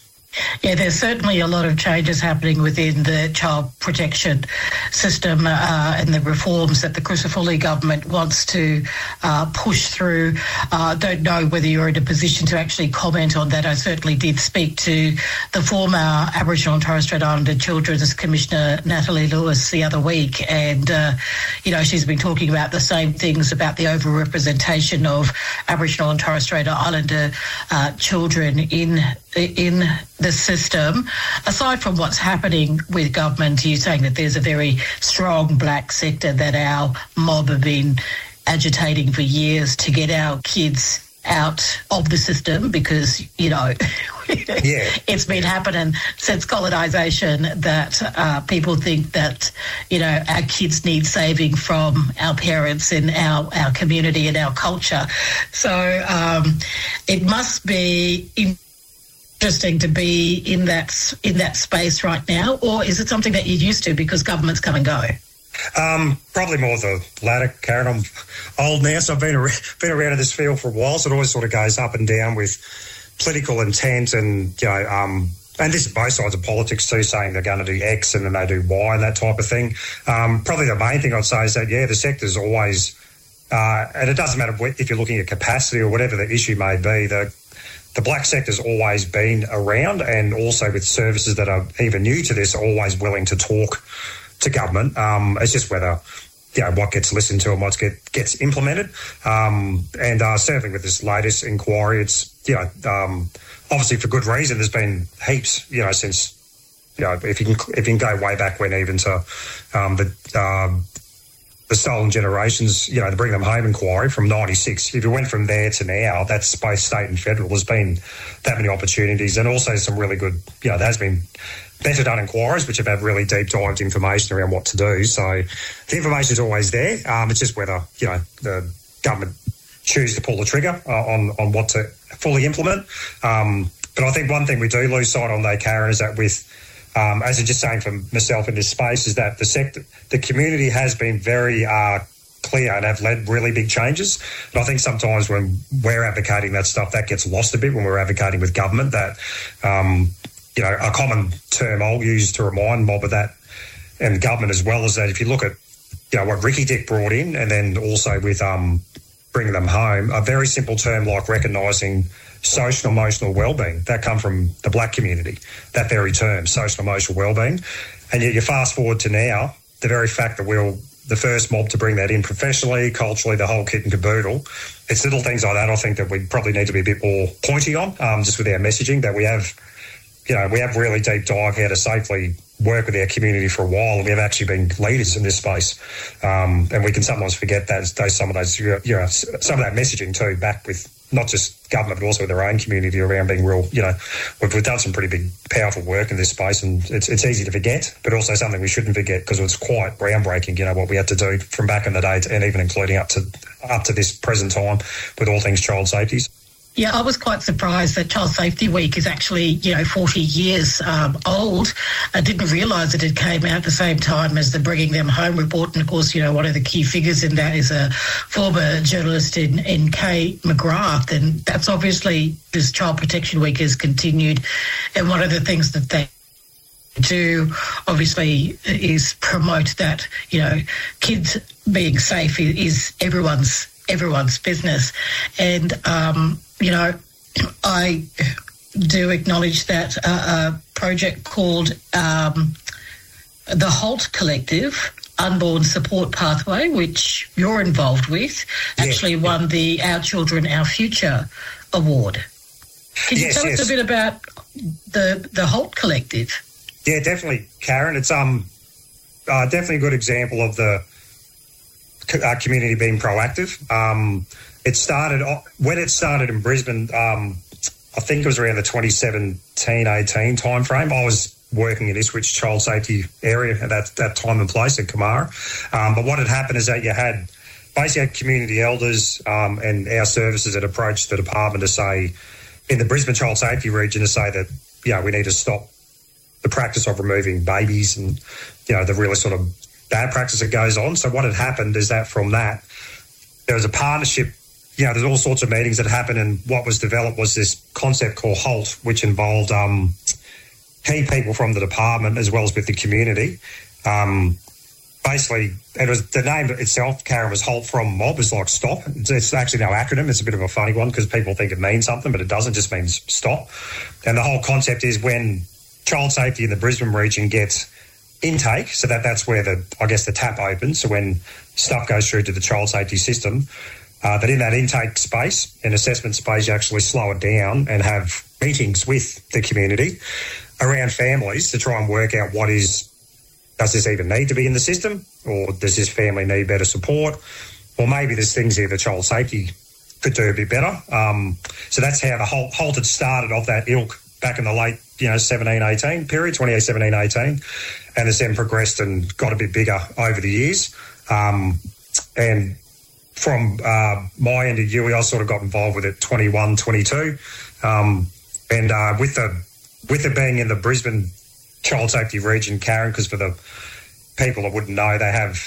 Speaker 11: Yeah, there's certainly a lot of changes happening within the child protection system uh, and the reforms that the Crucifulli government wants to uh, push through. I uh, don't know whether you're in a position to actually comment on that. I certainly did speak to the former Aboriginal and Torres Strait Islander Children's Commissioner, Natalie Lewis, the other week, and, uh, you know, she's been talking about the same things about the overrepresentation of Aboriginal and Torres Strait Islander uh, children in in the system. Aside from what's happening with government, you're saying that there's a very strong black sector that our mob have been agitating for years to get our kids out of the system, because, you know, yeah. It's been happening since colonisation that uh, people think that, you know, our kids need saving from our parents and our, our community and our culture. So um, it must be interesting to be in that in that space right now, or is it something that you're used to because governments come and go?
Speaker 6: Um, probably more the latter, Karen. I'm old now, so I've been, ar- been around in this field for a while, so it always sort of goes up and down with political intent and, you know, um, and this is both sides of politics too, saying they're going to do X and then they do Y and that type of thing. Um, probably the main thing I'd say is that, yeah, the sector's always, uh, and it doesn't matter if you're looking at capacity or whatever the issue may be, the the black sector's always been around, and also with services that are even new to this, are always willing to talk to government. Um, it's just whether, you know, what gets listened to and what get, gets implemented. Um, and uh, certainly with this latest inquiry, it's, you know, um, obviously for good reason. There's been heaps, you know, since, you know, if you can if you can go way back when, even to um, the um, the Stolen Generations, you know, the Bring Them Home inquiry from ninety-six. If you went from there to now, that's both state and federal. There's been that many opportunities, and also some really good, you know, there has been better done inquiries which have had really deep dived information around what to do. So the information is always there. Um, it's just whether, you know, the government choose to pull the trigger uh, on, on what to fully implement. Um, but I think one thing we do lose sight on, though, Karen, is that with, um, as I'm just saying for myself in this space, is that the sector, the community has been very uh, clear and have led really big changes. And I think sometimes when we're advocating that stuff, that gets lost a bit when we're advocating with government. That, um, you know, a common term I'll use to remind mob of that and government as well is that if you look at, you know, what Ricky Dick brought in, and then also with um, Bring Them Home, a very simple term like recognising social and emotional wellbeing, that come from the black community, that very term, social and emotional wellbeing. And yet you fast forward to now, the very fact that we're the first mob to bring that in professionally, culturally, the whole kit and caboodle. It's little things like that I think that we probably need to be a bit more pointy on, um, just with our messaging, that we have, you know, we have really deep dive how to safely work with our community for a while, and we have actually been leaders in this space. Um, and we can sometimes forget that, those, some of those, you know, some of that messaging too, back with not just government, but also with their own community around being real, you know, we've, we've done some pretty big, powerful work in this space, and it's, it's easy to forget, but also something we shouldn't forget because it's quite groundbreaking, you know, what we had to do from back in the day to, and even including up to, up to this present time with all things child safeties.
Speaker 11: Yeah, I was quite surprised that Child Safety Week is actually, you know, forty years um, old. I didn't realise that it came out at the same time as the Bringing Them Home report. And, of course, you know, one of the key figures in that is a former journalist in, in Kay McGrath. And that's obviously, this Child Protection Week has continued. And one of the things that they do, obviously, is promote that, you know, kids being safe is, is everyone's everyone's business. And, um, you know, I do acknowledge that uh, a project called um, the HALT Collective, Unborn Support Pathway, which you're involved with, actually yeah. won the Our Children, Our Future award. Can you yes, tell yes. us a bit about the the HALT Collective?
Speaker 6: Yeah, definitely, Karen. It's um uh, definitely a good example of the uh, community being proactive. Um, it started when it started in Brisbane. Um, I think it was around the twenty seventeen eighteen timeframe. I was working in Ipswich child safety area at that, that time and place at Kamara. Um, but what had happened is that you had basically had community elders um, and our services that approached the department to say, in the Brisbane child safety region, to say that, you know, we need to stop the practice of removing babies and, you know, the really sort of bad practice that goes on. So what had happened is that from that, there was a partnership. You know, there's all sorts of meetings that happened, and what was developed was this concept called HALT, which involved um, key people from the department as well as with the community. Um, basically, it was the name itself, Karen, was HALT from mob, is like stop. It's, it's actually no acronym. It's a bit of a funny one because people think it means something, but it doesn't. It just means stop. And the whole concept is when child safety in the Brisbane region gets intake, so that that's where the, I guess, the tap opens. So when stuff goes through to the child safety system, Uh, that in that intake space and assessment space, you actually slow it down and have meetings with the community around families to try and work out what is, does this even need to be in the system, or does this family need better support, or maybe there's things here the child safety could do a bit better. Um, so that's how the whole HALT had started off that ilk back in the late, you know, seventeen eighteen period, twenty seventeen eighteen, and it's then progressed and got a bit bigger over the years. Um, and From uh, my end of U E, I sort of got involved with it twenty-one, twenty-two. Um, and uh, with the with it being in the Brisbane child safety region, Karen, because for the people that wouldn't know, they have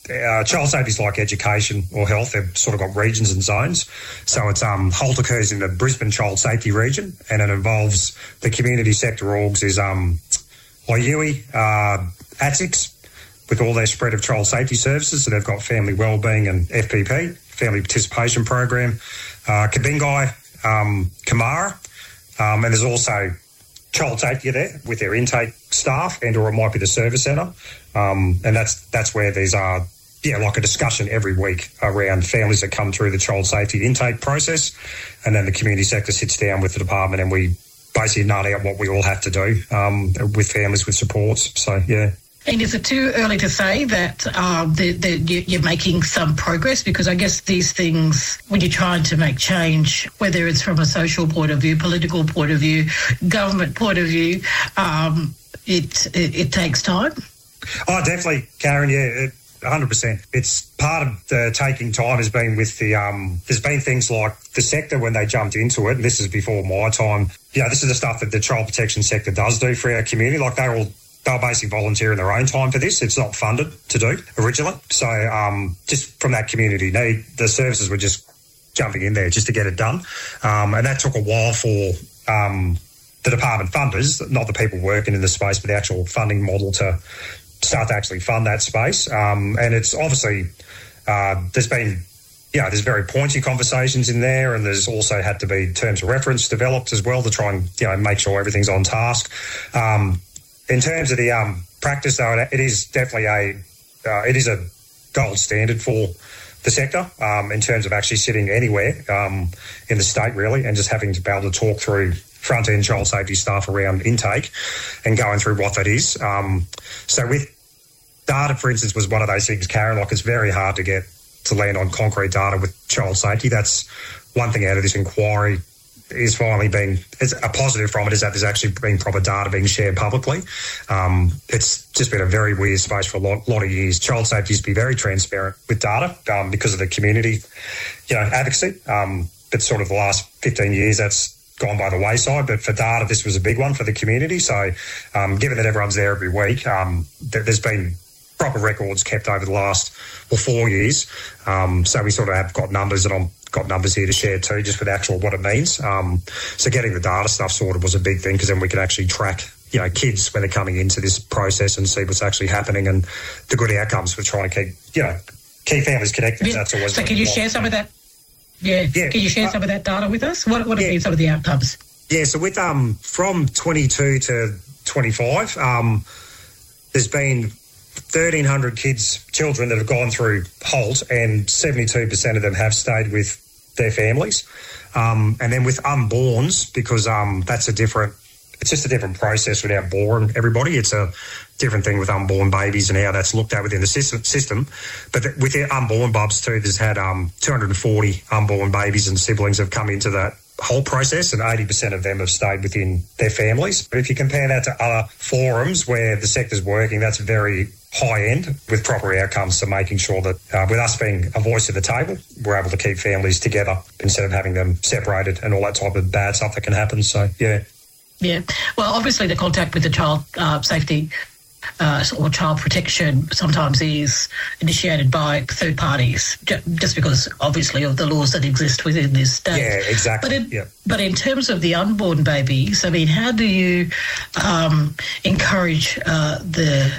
Speaker 6: uh, child safety is like education or health. They've sort of got regions and zones. So it's um, Holt occurs in the Brisbane Child Safety region, and it involves the community sector orgs is um, Loiui, uh, A T S I C, with all their spread of child safety services. So they've got family wellbeing and F P P, family participation program, uh, Kabingai, um, Kamara, um, and there's also child safety there with their intake staff, and or it might be the service centre, um, and that's that's where there's uh, yeah like a discussion every week around families that come through the child safety intake process, and then the community sector sits down with the department and we basically nut out what we all have to do um, with families with supports. So yeah.
Speaker 11: And is it too early to say that uh, the, the, you're making some progress? Because I guess these things, when you're trying to make change, whether it's from a social point of view, political point of view, government point of view, um, it, it it takes time.
Speaker 6: Oh, definitely, Karen. Yeah, it, one hundred percent. It's part of the taking time has been with the, um, there's been things like the sector when they jumped into it, and this is before my time. You know, this is the stuff that the child protection sector does do for our community. Like they're all, they'll basically volunteer in their own time for this. It's not funded to do originally. So um, just from that community need, the services were just jumping in there just to get it done. Um, and that took a while for um, the department funders, not the people working in the space, but the actual funding model to start to actually fund that space. Um, and it's obviously, uh, there's been, you know, there's very pointy conversations in there, and there's also had to be terms of reference developed as well to try and, you know, make sure everything's on task. Um, In terms of the um, practice, though, it is definitely a uh, it is a gold standard for the sector um, in terms of actually sitting anywhere um, in the state, really, and just having to be able to talk through front-end child safety stuff around intake and going through what that is. Um, so with data, for instance, was one of those things, Karen, like it's very hard to get to land on concrete data with child safety. That's one thing out of this inquiry is finally being, it's a positive from it is that there's actually been proper data being shared publicly. Um, it's just been a very weird space for a lot, lot of years. Child safety used to be very transparent with data um, because of the community, you know, advocacy. Um, but sort of the last fifteen years, that's gone by the wayside. But for data, this was a big one for the community. So um, given that everyone's there every week, um, th- there's been proper records kept over the last well, four years. Um, so we sort of have got numbers that I'm got numbers here to share too, just with actual what it means. Um, so getting the data stuff sorted was a big thing because then we could actually track, you know, kids when they're coming into this process and see what's actually happening and the good outcomes for trying to keep, you know, keep families connected.
Speaker 11: Yeah.
Speaker 6: That's always.
Speaker 11: So can you share some of that? Yeah. yeah. Can you share uh, some of that data with us? What What have yeah. been some of the outcomes?
Speaker 6: Yeah. So with um from twenty-two to twenty-five, um, there's been thirteen hundred kids, children that have gone through Holt, and seventy-two percent of them have stayed with their families. Um, and then with unborns, because um, that's a different, it's just a different process without born everybody. It's a different thing with unborn babies and how that's looked at within the system. But th- with the unborn bubs too, there's had um, two hundred forty unborn babies and siblings have come into that whole process, and eighty percent of them have stayed within their families. But if you compare that to other forums where the sector's working, that's very high end with proper outcomes. So making sure that uh, with us being a voice at the table, we're able to keep families together instead of having them separated and all that type of bad stuff that can happen. So, yeah.
Speaker 11: Yeah. Well, obviously the contact with the child uh, safety Uh, or child protection sometimes is initiated by third parties, just because obviously of the laws that exist within this state.
Speaker 6: Yeah, exactly.
Speaker 11: But in,
Speaker 6: yeah.
Speaker 11: but in terms of the unborn babies, I mean, how do you um, encourage uh, the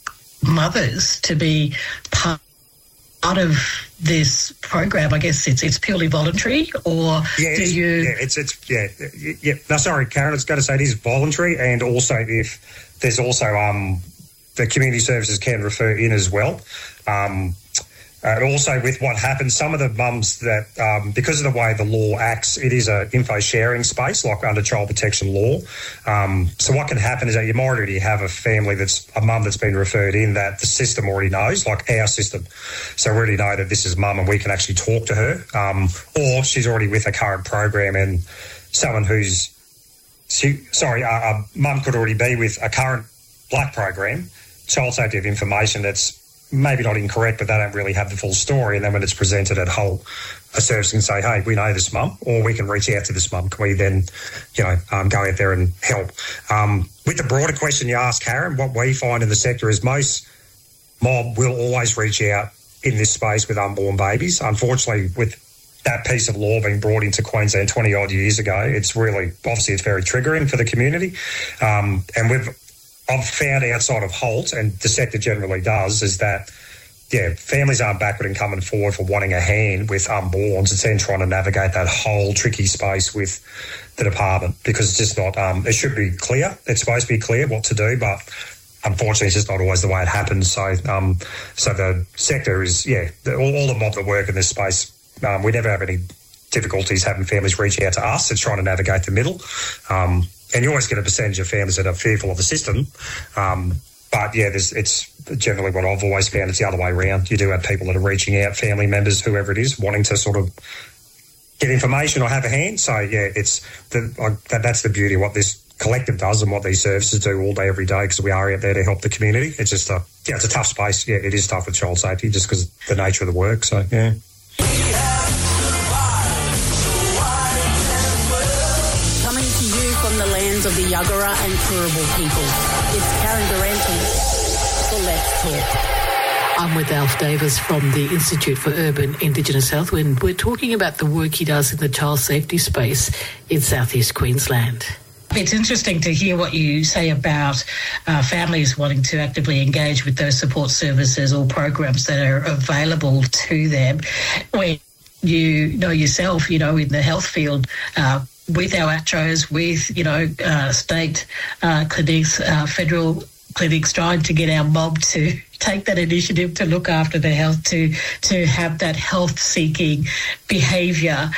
Speaker 11: mothers to be part Part of this program? I guess it's it's purely voluntary, or
Speaker 6: yeah,
Speaker 11: do you?
Speaker 6: Yeah, it's it's yeah yeah. No, sorry, Karen. I was going to say it is voluntary, and also if there's also um the community services can refer in as well. Um, and also with what happens, some of the mums that um, because of the way the law acts, it is a info sharing space like under child protection law. Um, so what can happen is that you might already have a family that's a mum that's been referred in that the system already knows, like our system. So we already know that this is mum and we can actually talk to her, um, or she's already with a current program and someone who's she, sorry, a, a mum could already be with a current black program, child safety of information that's maybe not incorrect, but they don't really have the full story. And then when it's presented at Hull, a service can say, hey, we know this mum, or we can reach out to this mum. Can we then, you know, um, go out there and help? Um, with the broader question you asked, Karen, what we find in the sector is most mob will always reach out in this space with unborn babies. Unfortunately, with that piece of law being brought into Queensland twenty odd years ago, it's really, obviously it's very triggering for the community. Um, and we've, I've found outside of Holt, and the sector generally does, is that, yeah, families aren't backward in coming forward for wanting a hand with unborns. It's then trying to navigate that whole tricky space with the department, because it's just not, um, it should be clear. It's supposed to be clear what to do, but unfortunately it's just not always the way it happens. So, um, so the sector is, yeah, the, all, all the mob that work in this space, Um, we never have any difficulties having families reach out to us. It's trying to navigate the middle. Um, and you always get a percentage of families that are fearful of the system. Um, but, yeah, there's, it's generally what I've always found. It's the other way around. You do have people that are reaching out, family members, whoever it is, wanting to sort of get information or have a hand. So, yeah, it's the, I, that, that's the beauty of what this collective does and what these services do all day, every day, because we are out there to help the community. It's just a, yeah, it's a tough space. Yeah, it is tough with child safety just because of the nature of the work. So, yeah.
Speaker 12: From the lands of the Yuggera and Turrbal people, it's Karen Durante for Let's Talk.
Speaker 13: I'm with Alf Davis from the Institute for Urban Indigenous Health, and we're talking about the work he does in the child safety space in southeast Queensland.
Speaker 11: It's interesting to hear what you say about uh, families wanting to actively engage with those support services or programs that are available to them. When you know yourself, you know, in the health field, uh, with our A T R Os, with, you know, uh, state uh, clinics, uh, federal clinics, trying to get our mob to take that initiative to look after their health, to to have that health-seeking behaviour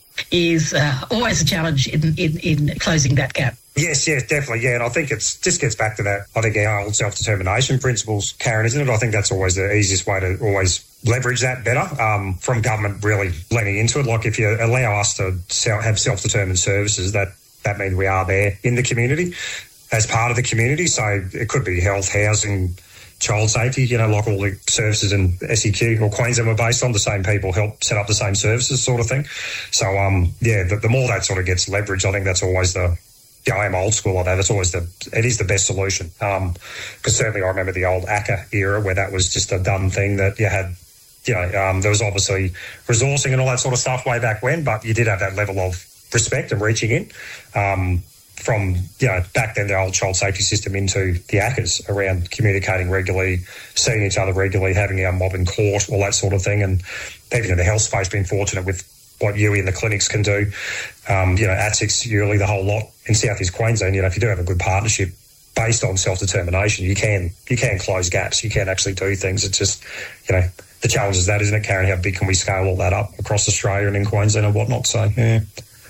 Speaker 11: is uh, always a challenge in, in, in closing that gap.
Speaker 6: Yes, yes, definitely, yeah, and I think it's just gets back to that, I think, our old self-determination principles, Karen, isn't it? I think that's always the easiest way to always leverage that better, um, from government really leaning into it. Like, if you allow us to sell, have self-determined services, that, that means we are there in the community as part of the community. So it could be health, housing, child safety, you know, like all the services in S E Q or Queensland were based on, the same people help set up the same services sort of thing. So, um, yeah, the, the more that sort of gets leveraged, I think that's always the, yeah, I am old school like that. It's always the, it is the best solution. Um, because certainly I remember the old A C C A era where that was just a done thing that you had, you know, um, there was obviously resourcing and all that sort of stuff way back when, but you did have that level of respect and reaching in. Um, from, you know, back then the old child safety system into the A C As around communicating regularly, seeing each other regularly, having our mob in court, all that sort of thing. And even in the health space, being fortunate with what U I and the clinics can do, um, you know, A T S I C, U L I, the whole lot in South East Queensland. You know, if you do have a good partnership based on self-determination, you can you can close gaps, you can actually do things. It's just, you know, the challenge is that, isn't it, Karen? How big can we scale all that up across Australia and in Queensland and whatnot? So, yeah.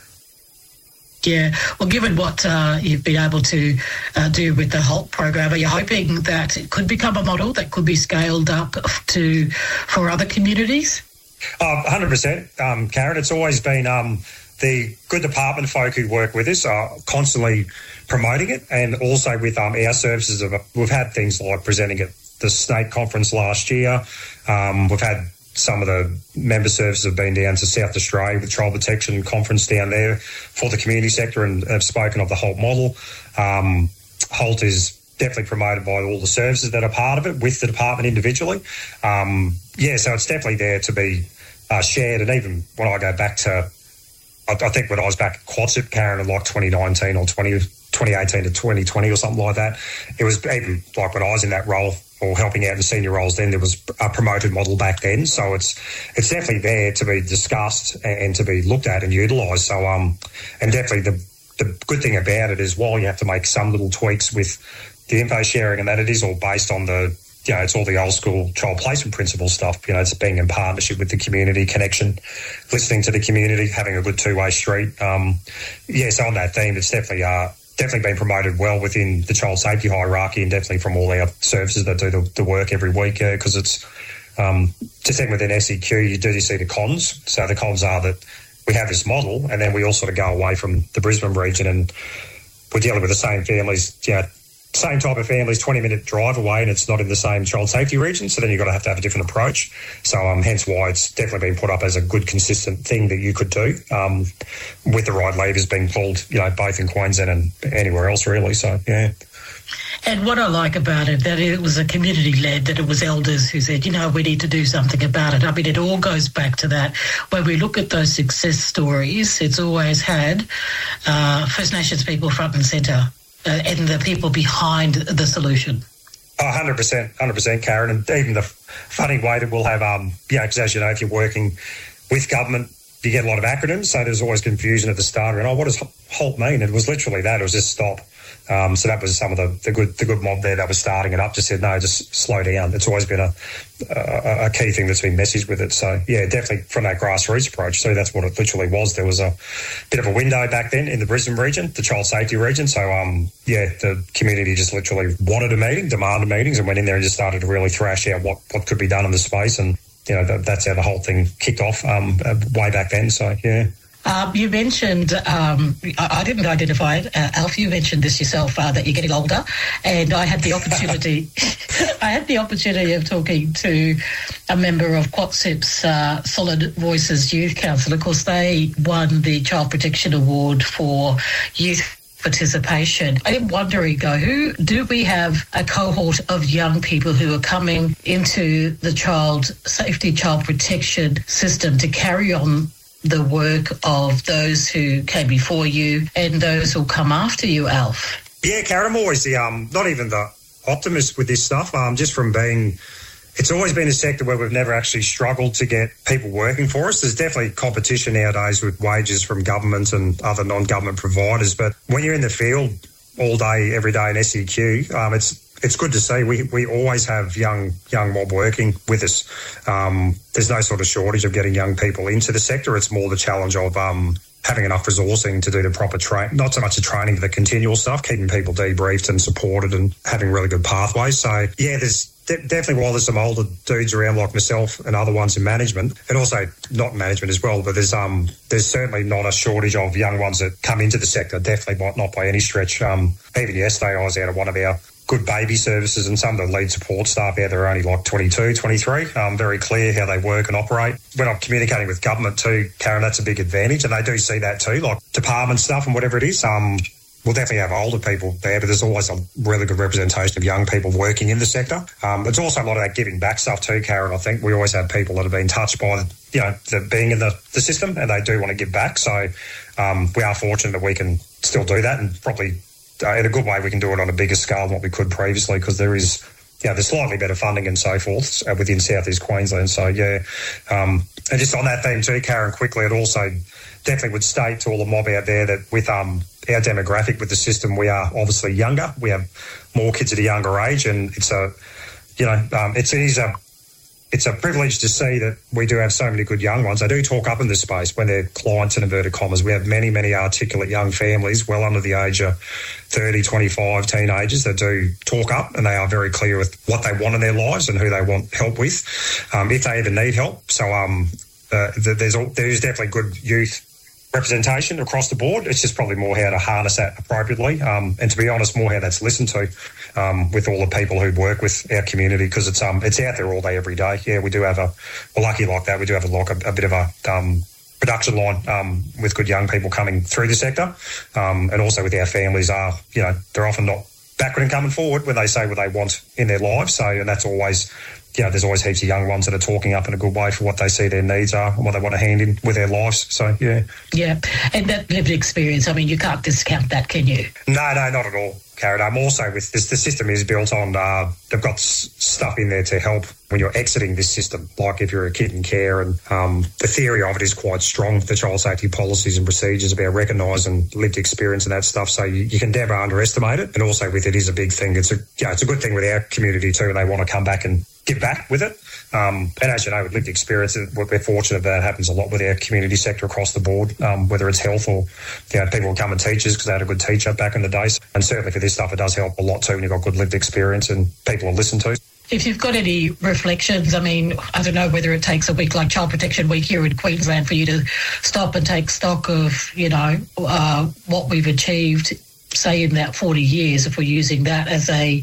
Speaker 11: Yeah, well, given what uh, you've been able to uh, do with the Holt program, are you hoping that it could become a model that could be scaled up to for other communities?
Speaker 6: Uh, one hundred percent, um, Karen. It's always been um, the good department folk who work with us are constantly promoting it, and also with um, our services. Of, we've had things like presenting at the state conference last year. Um, we've had some of the member services have been down to South Australia with Child Protection Conference down there for the community sector, and have spoken of the Holt model. Um, Holt is definitely promoted by all the services that are part of it with the department individually. Um, yeah, so it's definitely there to be uh, shared. And even when I go back to, I, I think when I was back at Quadsip, Karen, in like twenty nineteen or twenty, twenty eighteen to twenty twenty or something like that, it was even like when I was in that role or helping out in senior roles then, there was a promoted model back then. So it's it's definitely there to be discussed and to be looked at and utilised. So, um, and definitely the, the good thing about it is while you have to make some little tweaks with the info sharing and that, it is all based on the, you know, it's all the old school child placement principle stuff. You know, it's being in partnership with the community, connection, listening to the community, having a good two-way street. Um, yeah, so on that theme, it's definitely uh, definitely been promoted well within the child safety hierarchy, and definitely from all our services that do the, the work every week, because uh, it's um, just even within S E Q, you do see the cons. So the cons are that we have this model, and then we all sort of go away from the Brisbane region, and we're dealing with the same families, you know, same type of families, twenty minute drive away, and it's not in the same child safety region. So then you've got to have to have a different approach. So um, hence why it's definitely been put up as a good, consistent thing that you could do um, with the right levers being pulled, you know, both in Queensland and anywhere else really. So, yeah.
Speaker 11: And what I like about it, that it was a community-led, that it was elders who said, you know, we need to do something about it. I mean, it all goes back to that. When we look at those success stories, it's always had uh, First Nations people front and centre uh, and the people behind the solution.
Speaker 6: Oh, one hundred percent, one hundred percent, Karen. And even the funny way that we'll have, um, you know, because as you know, if you're working with government, you get a lot of acronyms, so there's always confusion at the start. And, oh, what does HALT mean? It was literally that. It was just stop. Um, so that was some of the, the good the good mob there that was starting it up, just said, no, just slow down. It's always been a, a, a key thing that's been messaged with it. So, yeah, definitely from that grassroots approach. So that's what it literally was. There was a bit of a window back then in the Brisbane region, the child safety region. So, um, yeah, the community just literally wanted a meeting, demanded meetings, and went in there and just started to really thrash out what, what could be done in the space. And, you know, that, that's how the whole thing kicked off um, uh, way back then. So, yeah.
Speaker 11: Um, you mentioned, um, I, I didn't identify it, uh, Alf, you mentioned this yourself, uh, that you're getting older, and I had the opportunity I had the opportunity of talking to a member of QuatSIP's uh, Solid Voices Youth Council. Of course, they won the Child Protection Award for youth participation. I'm wondering, though, who do we have a cohort of young people who are coming into the child safety, child protection system to carry on the work of those who came before you and those who'll come after you, Alf?
Speaker 6: Yeah, Karen, I'm always the, um, not even the optimist with this stuff, um, just from being, it's always been a sector where we've never actually struggled to get people working for us. There's definitely competition nowadays with wages from government and other non-government providers, but when you're in the field all day, every day in S E Q, um, it's It's good to see. We we always have young young mob working with us. Um, there's no sort of shortage of getting young people into the sector. It's more the challenge of um, having enough resourcing to do the proper train, not so much the training, the continual stuff, keeping people debriefed and supported and having really good pathways. So, yeah, there's de- definitely, while there's some older dudes around like myself and other ones in management, and also not management as well, but there's um there's certainly not a shortage of young ones that come into the sector, definitely not, not by any stretch. Um, even yesterday I was out of one of our good baby services, and some of the lead support staff out there are only like twenty-two, twenty-three, um, very clear how they work and operate. When I'm communicating with government too, Karen, that's a big advantage, and they do see that too, like department stuff and whatever it is. Um, we'll definitely have older people there, but there's always a really good representation of young people working in the sector. Um, it's also a lot of that giving back stuff too, Karen. I think we always have people that have been touched by, you know, the, being in the, the system, and they do want to give back. So um, we are fortunate that we can still do that, and probably Uh, in a good way, we can do it on a bigger scale than what we could previously, because there is, you know, there's slightly better funding and so forth uh, within South East Queensland. So, yeah. Um, and just on that theme too, Karen, quickly, it also definitely would state to all the mob out there that with um, our demographic with the system, we are obviously younger. We have more kids at a younger age, and it's a, you know, um, it's, it is a, it's a privilege to see that we do have so many good young ones. They do talk up in this space when they're clients in inverted commas. We have many, many articulate young families well under the age of thirty, twenty-five, teenagers that do talk up, and they are very clear with what they want in their lives and who they want help with, um, if they even need help. So um, uh, there's, there's definitely good youth representation across the board. It's just probably more how to harness that appropriately, um, and to be honest, more how that's listened to um, with all the people who work with our community, because it's um it's out there all day, every day. Yeah, we do have a, we're lucky like that. We do have a, like a, a bit of a um, production line um, with good young people coming through the sector, um, and also with our families are, you know, they're often not backward in coming forward when they say what they want in their lives. So, and that's always, you know, there's always heaps of young ones that are talking up in a good way for what they see their needs are and what they want to hand in with their lives. So, yeah.
Speaker 11: Yeah. And that lived experience, I mean, you can't discount that, can you?
Speaker 6: No, no, not at all, Karen. I'm also with this, the system is built on, uh, they've got s- stuff in there to help when you're exiting this system, like if you're a kid in care, and um, the theory of it is quite strong, the child safety policies and procedures about recognising lived experience and that stuff, so you, you can never underestimate it. And also with it is a big thing. It's a, yeah, it's a good thing with our community too, and they want to come back and give back with it. Um, and as you know, with lived experience, we're fortunate that happens a lot with our community sector across the board, um, whether it's health or, you know, people becoming teachers because they had a good teacher back in the days. And certainly for this stuff, it does help a lot too when you've got good lived experience and people are listened to.
Speaker 11: If you've got any reflections, I mean, I don't know whether it takes a week like Child Protection Week here in Queensland for you to stop and take stock of, you know, uh, what we've achieved, say in that forty years, if we're using that as a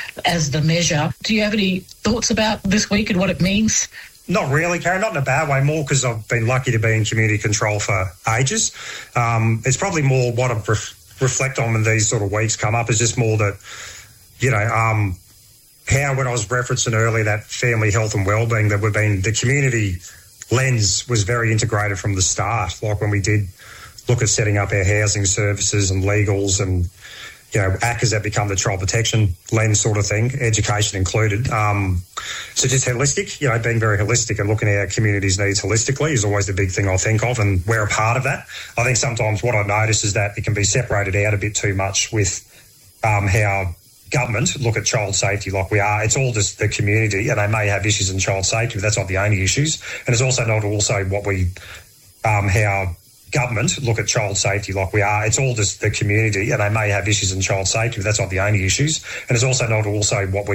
Speaker 11: as the measure. Do you have any thoughts about this week and what it means?
Speaker 6: Not really, Karen, not in a bad way, more because I've been lucky to be in community control for ages. Um, it's probably more what I ref- reflect on when these sort of weeks come up is just more that, you know, um, how when I was referencing earlier that family health and wellbeing, that we've been, the community lens was very integrated from the start. Like when we did look at setting up our housing services and legals and, you know, A C As that become the child protection lens sort of thing, education included. Um, so just holistic, you know, being very holistic and looking at our community's needs holistically is always the big thing I think of, and we're a part of that. I think sometimes what I notice is that it can be separated out a bit too much with um, how government look at child safety like we are. It's all just the community, and they may have issues in child safety, but that's not the only issues. And it's also not also what we, um, how government look at child safety like we are. It's all just the community, and they may have issues in child safety, but that's not the only issues. And it's also not also what we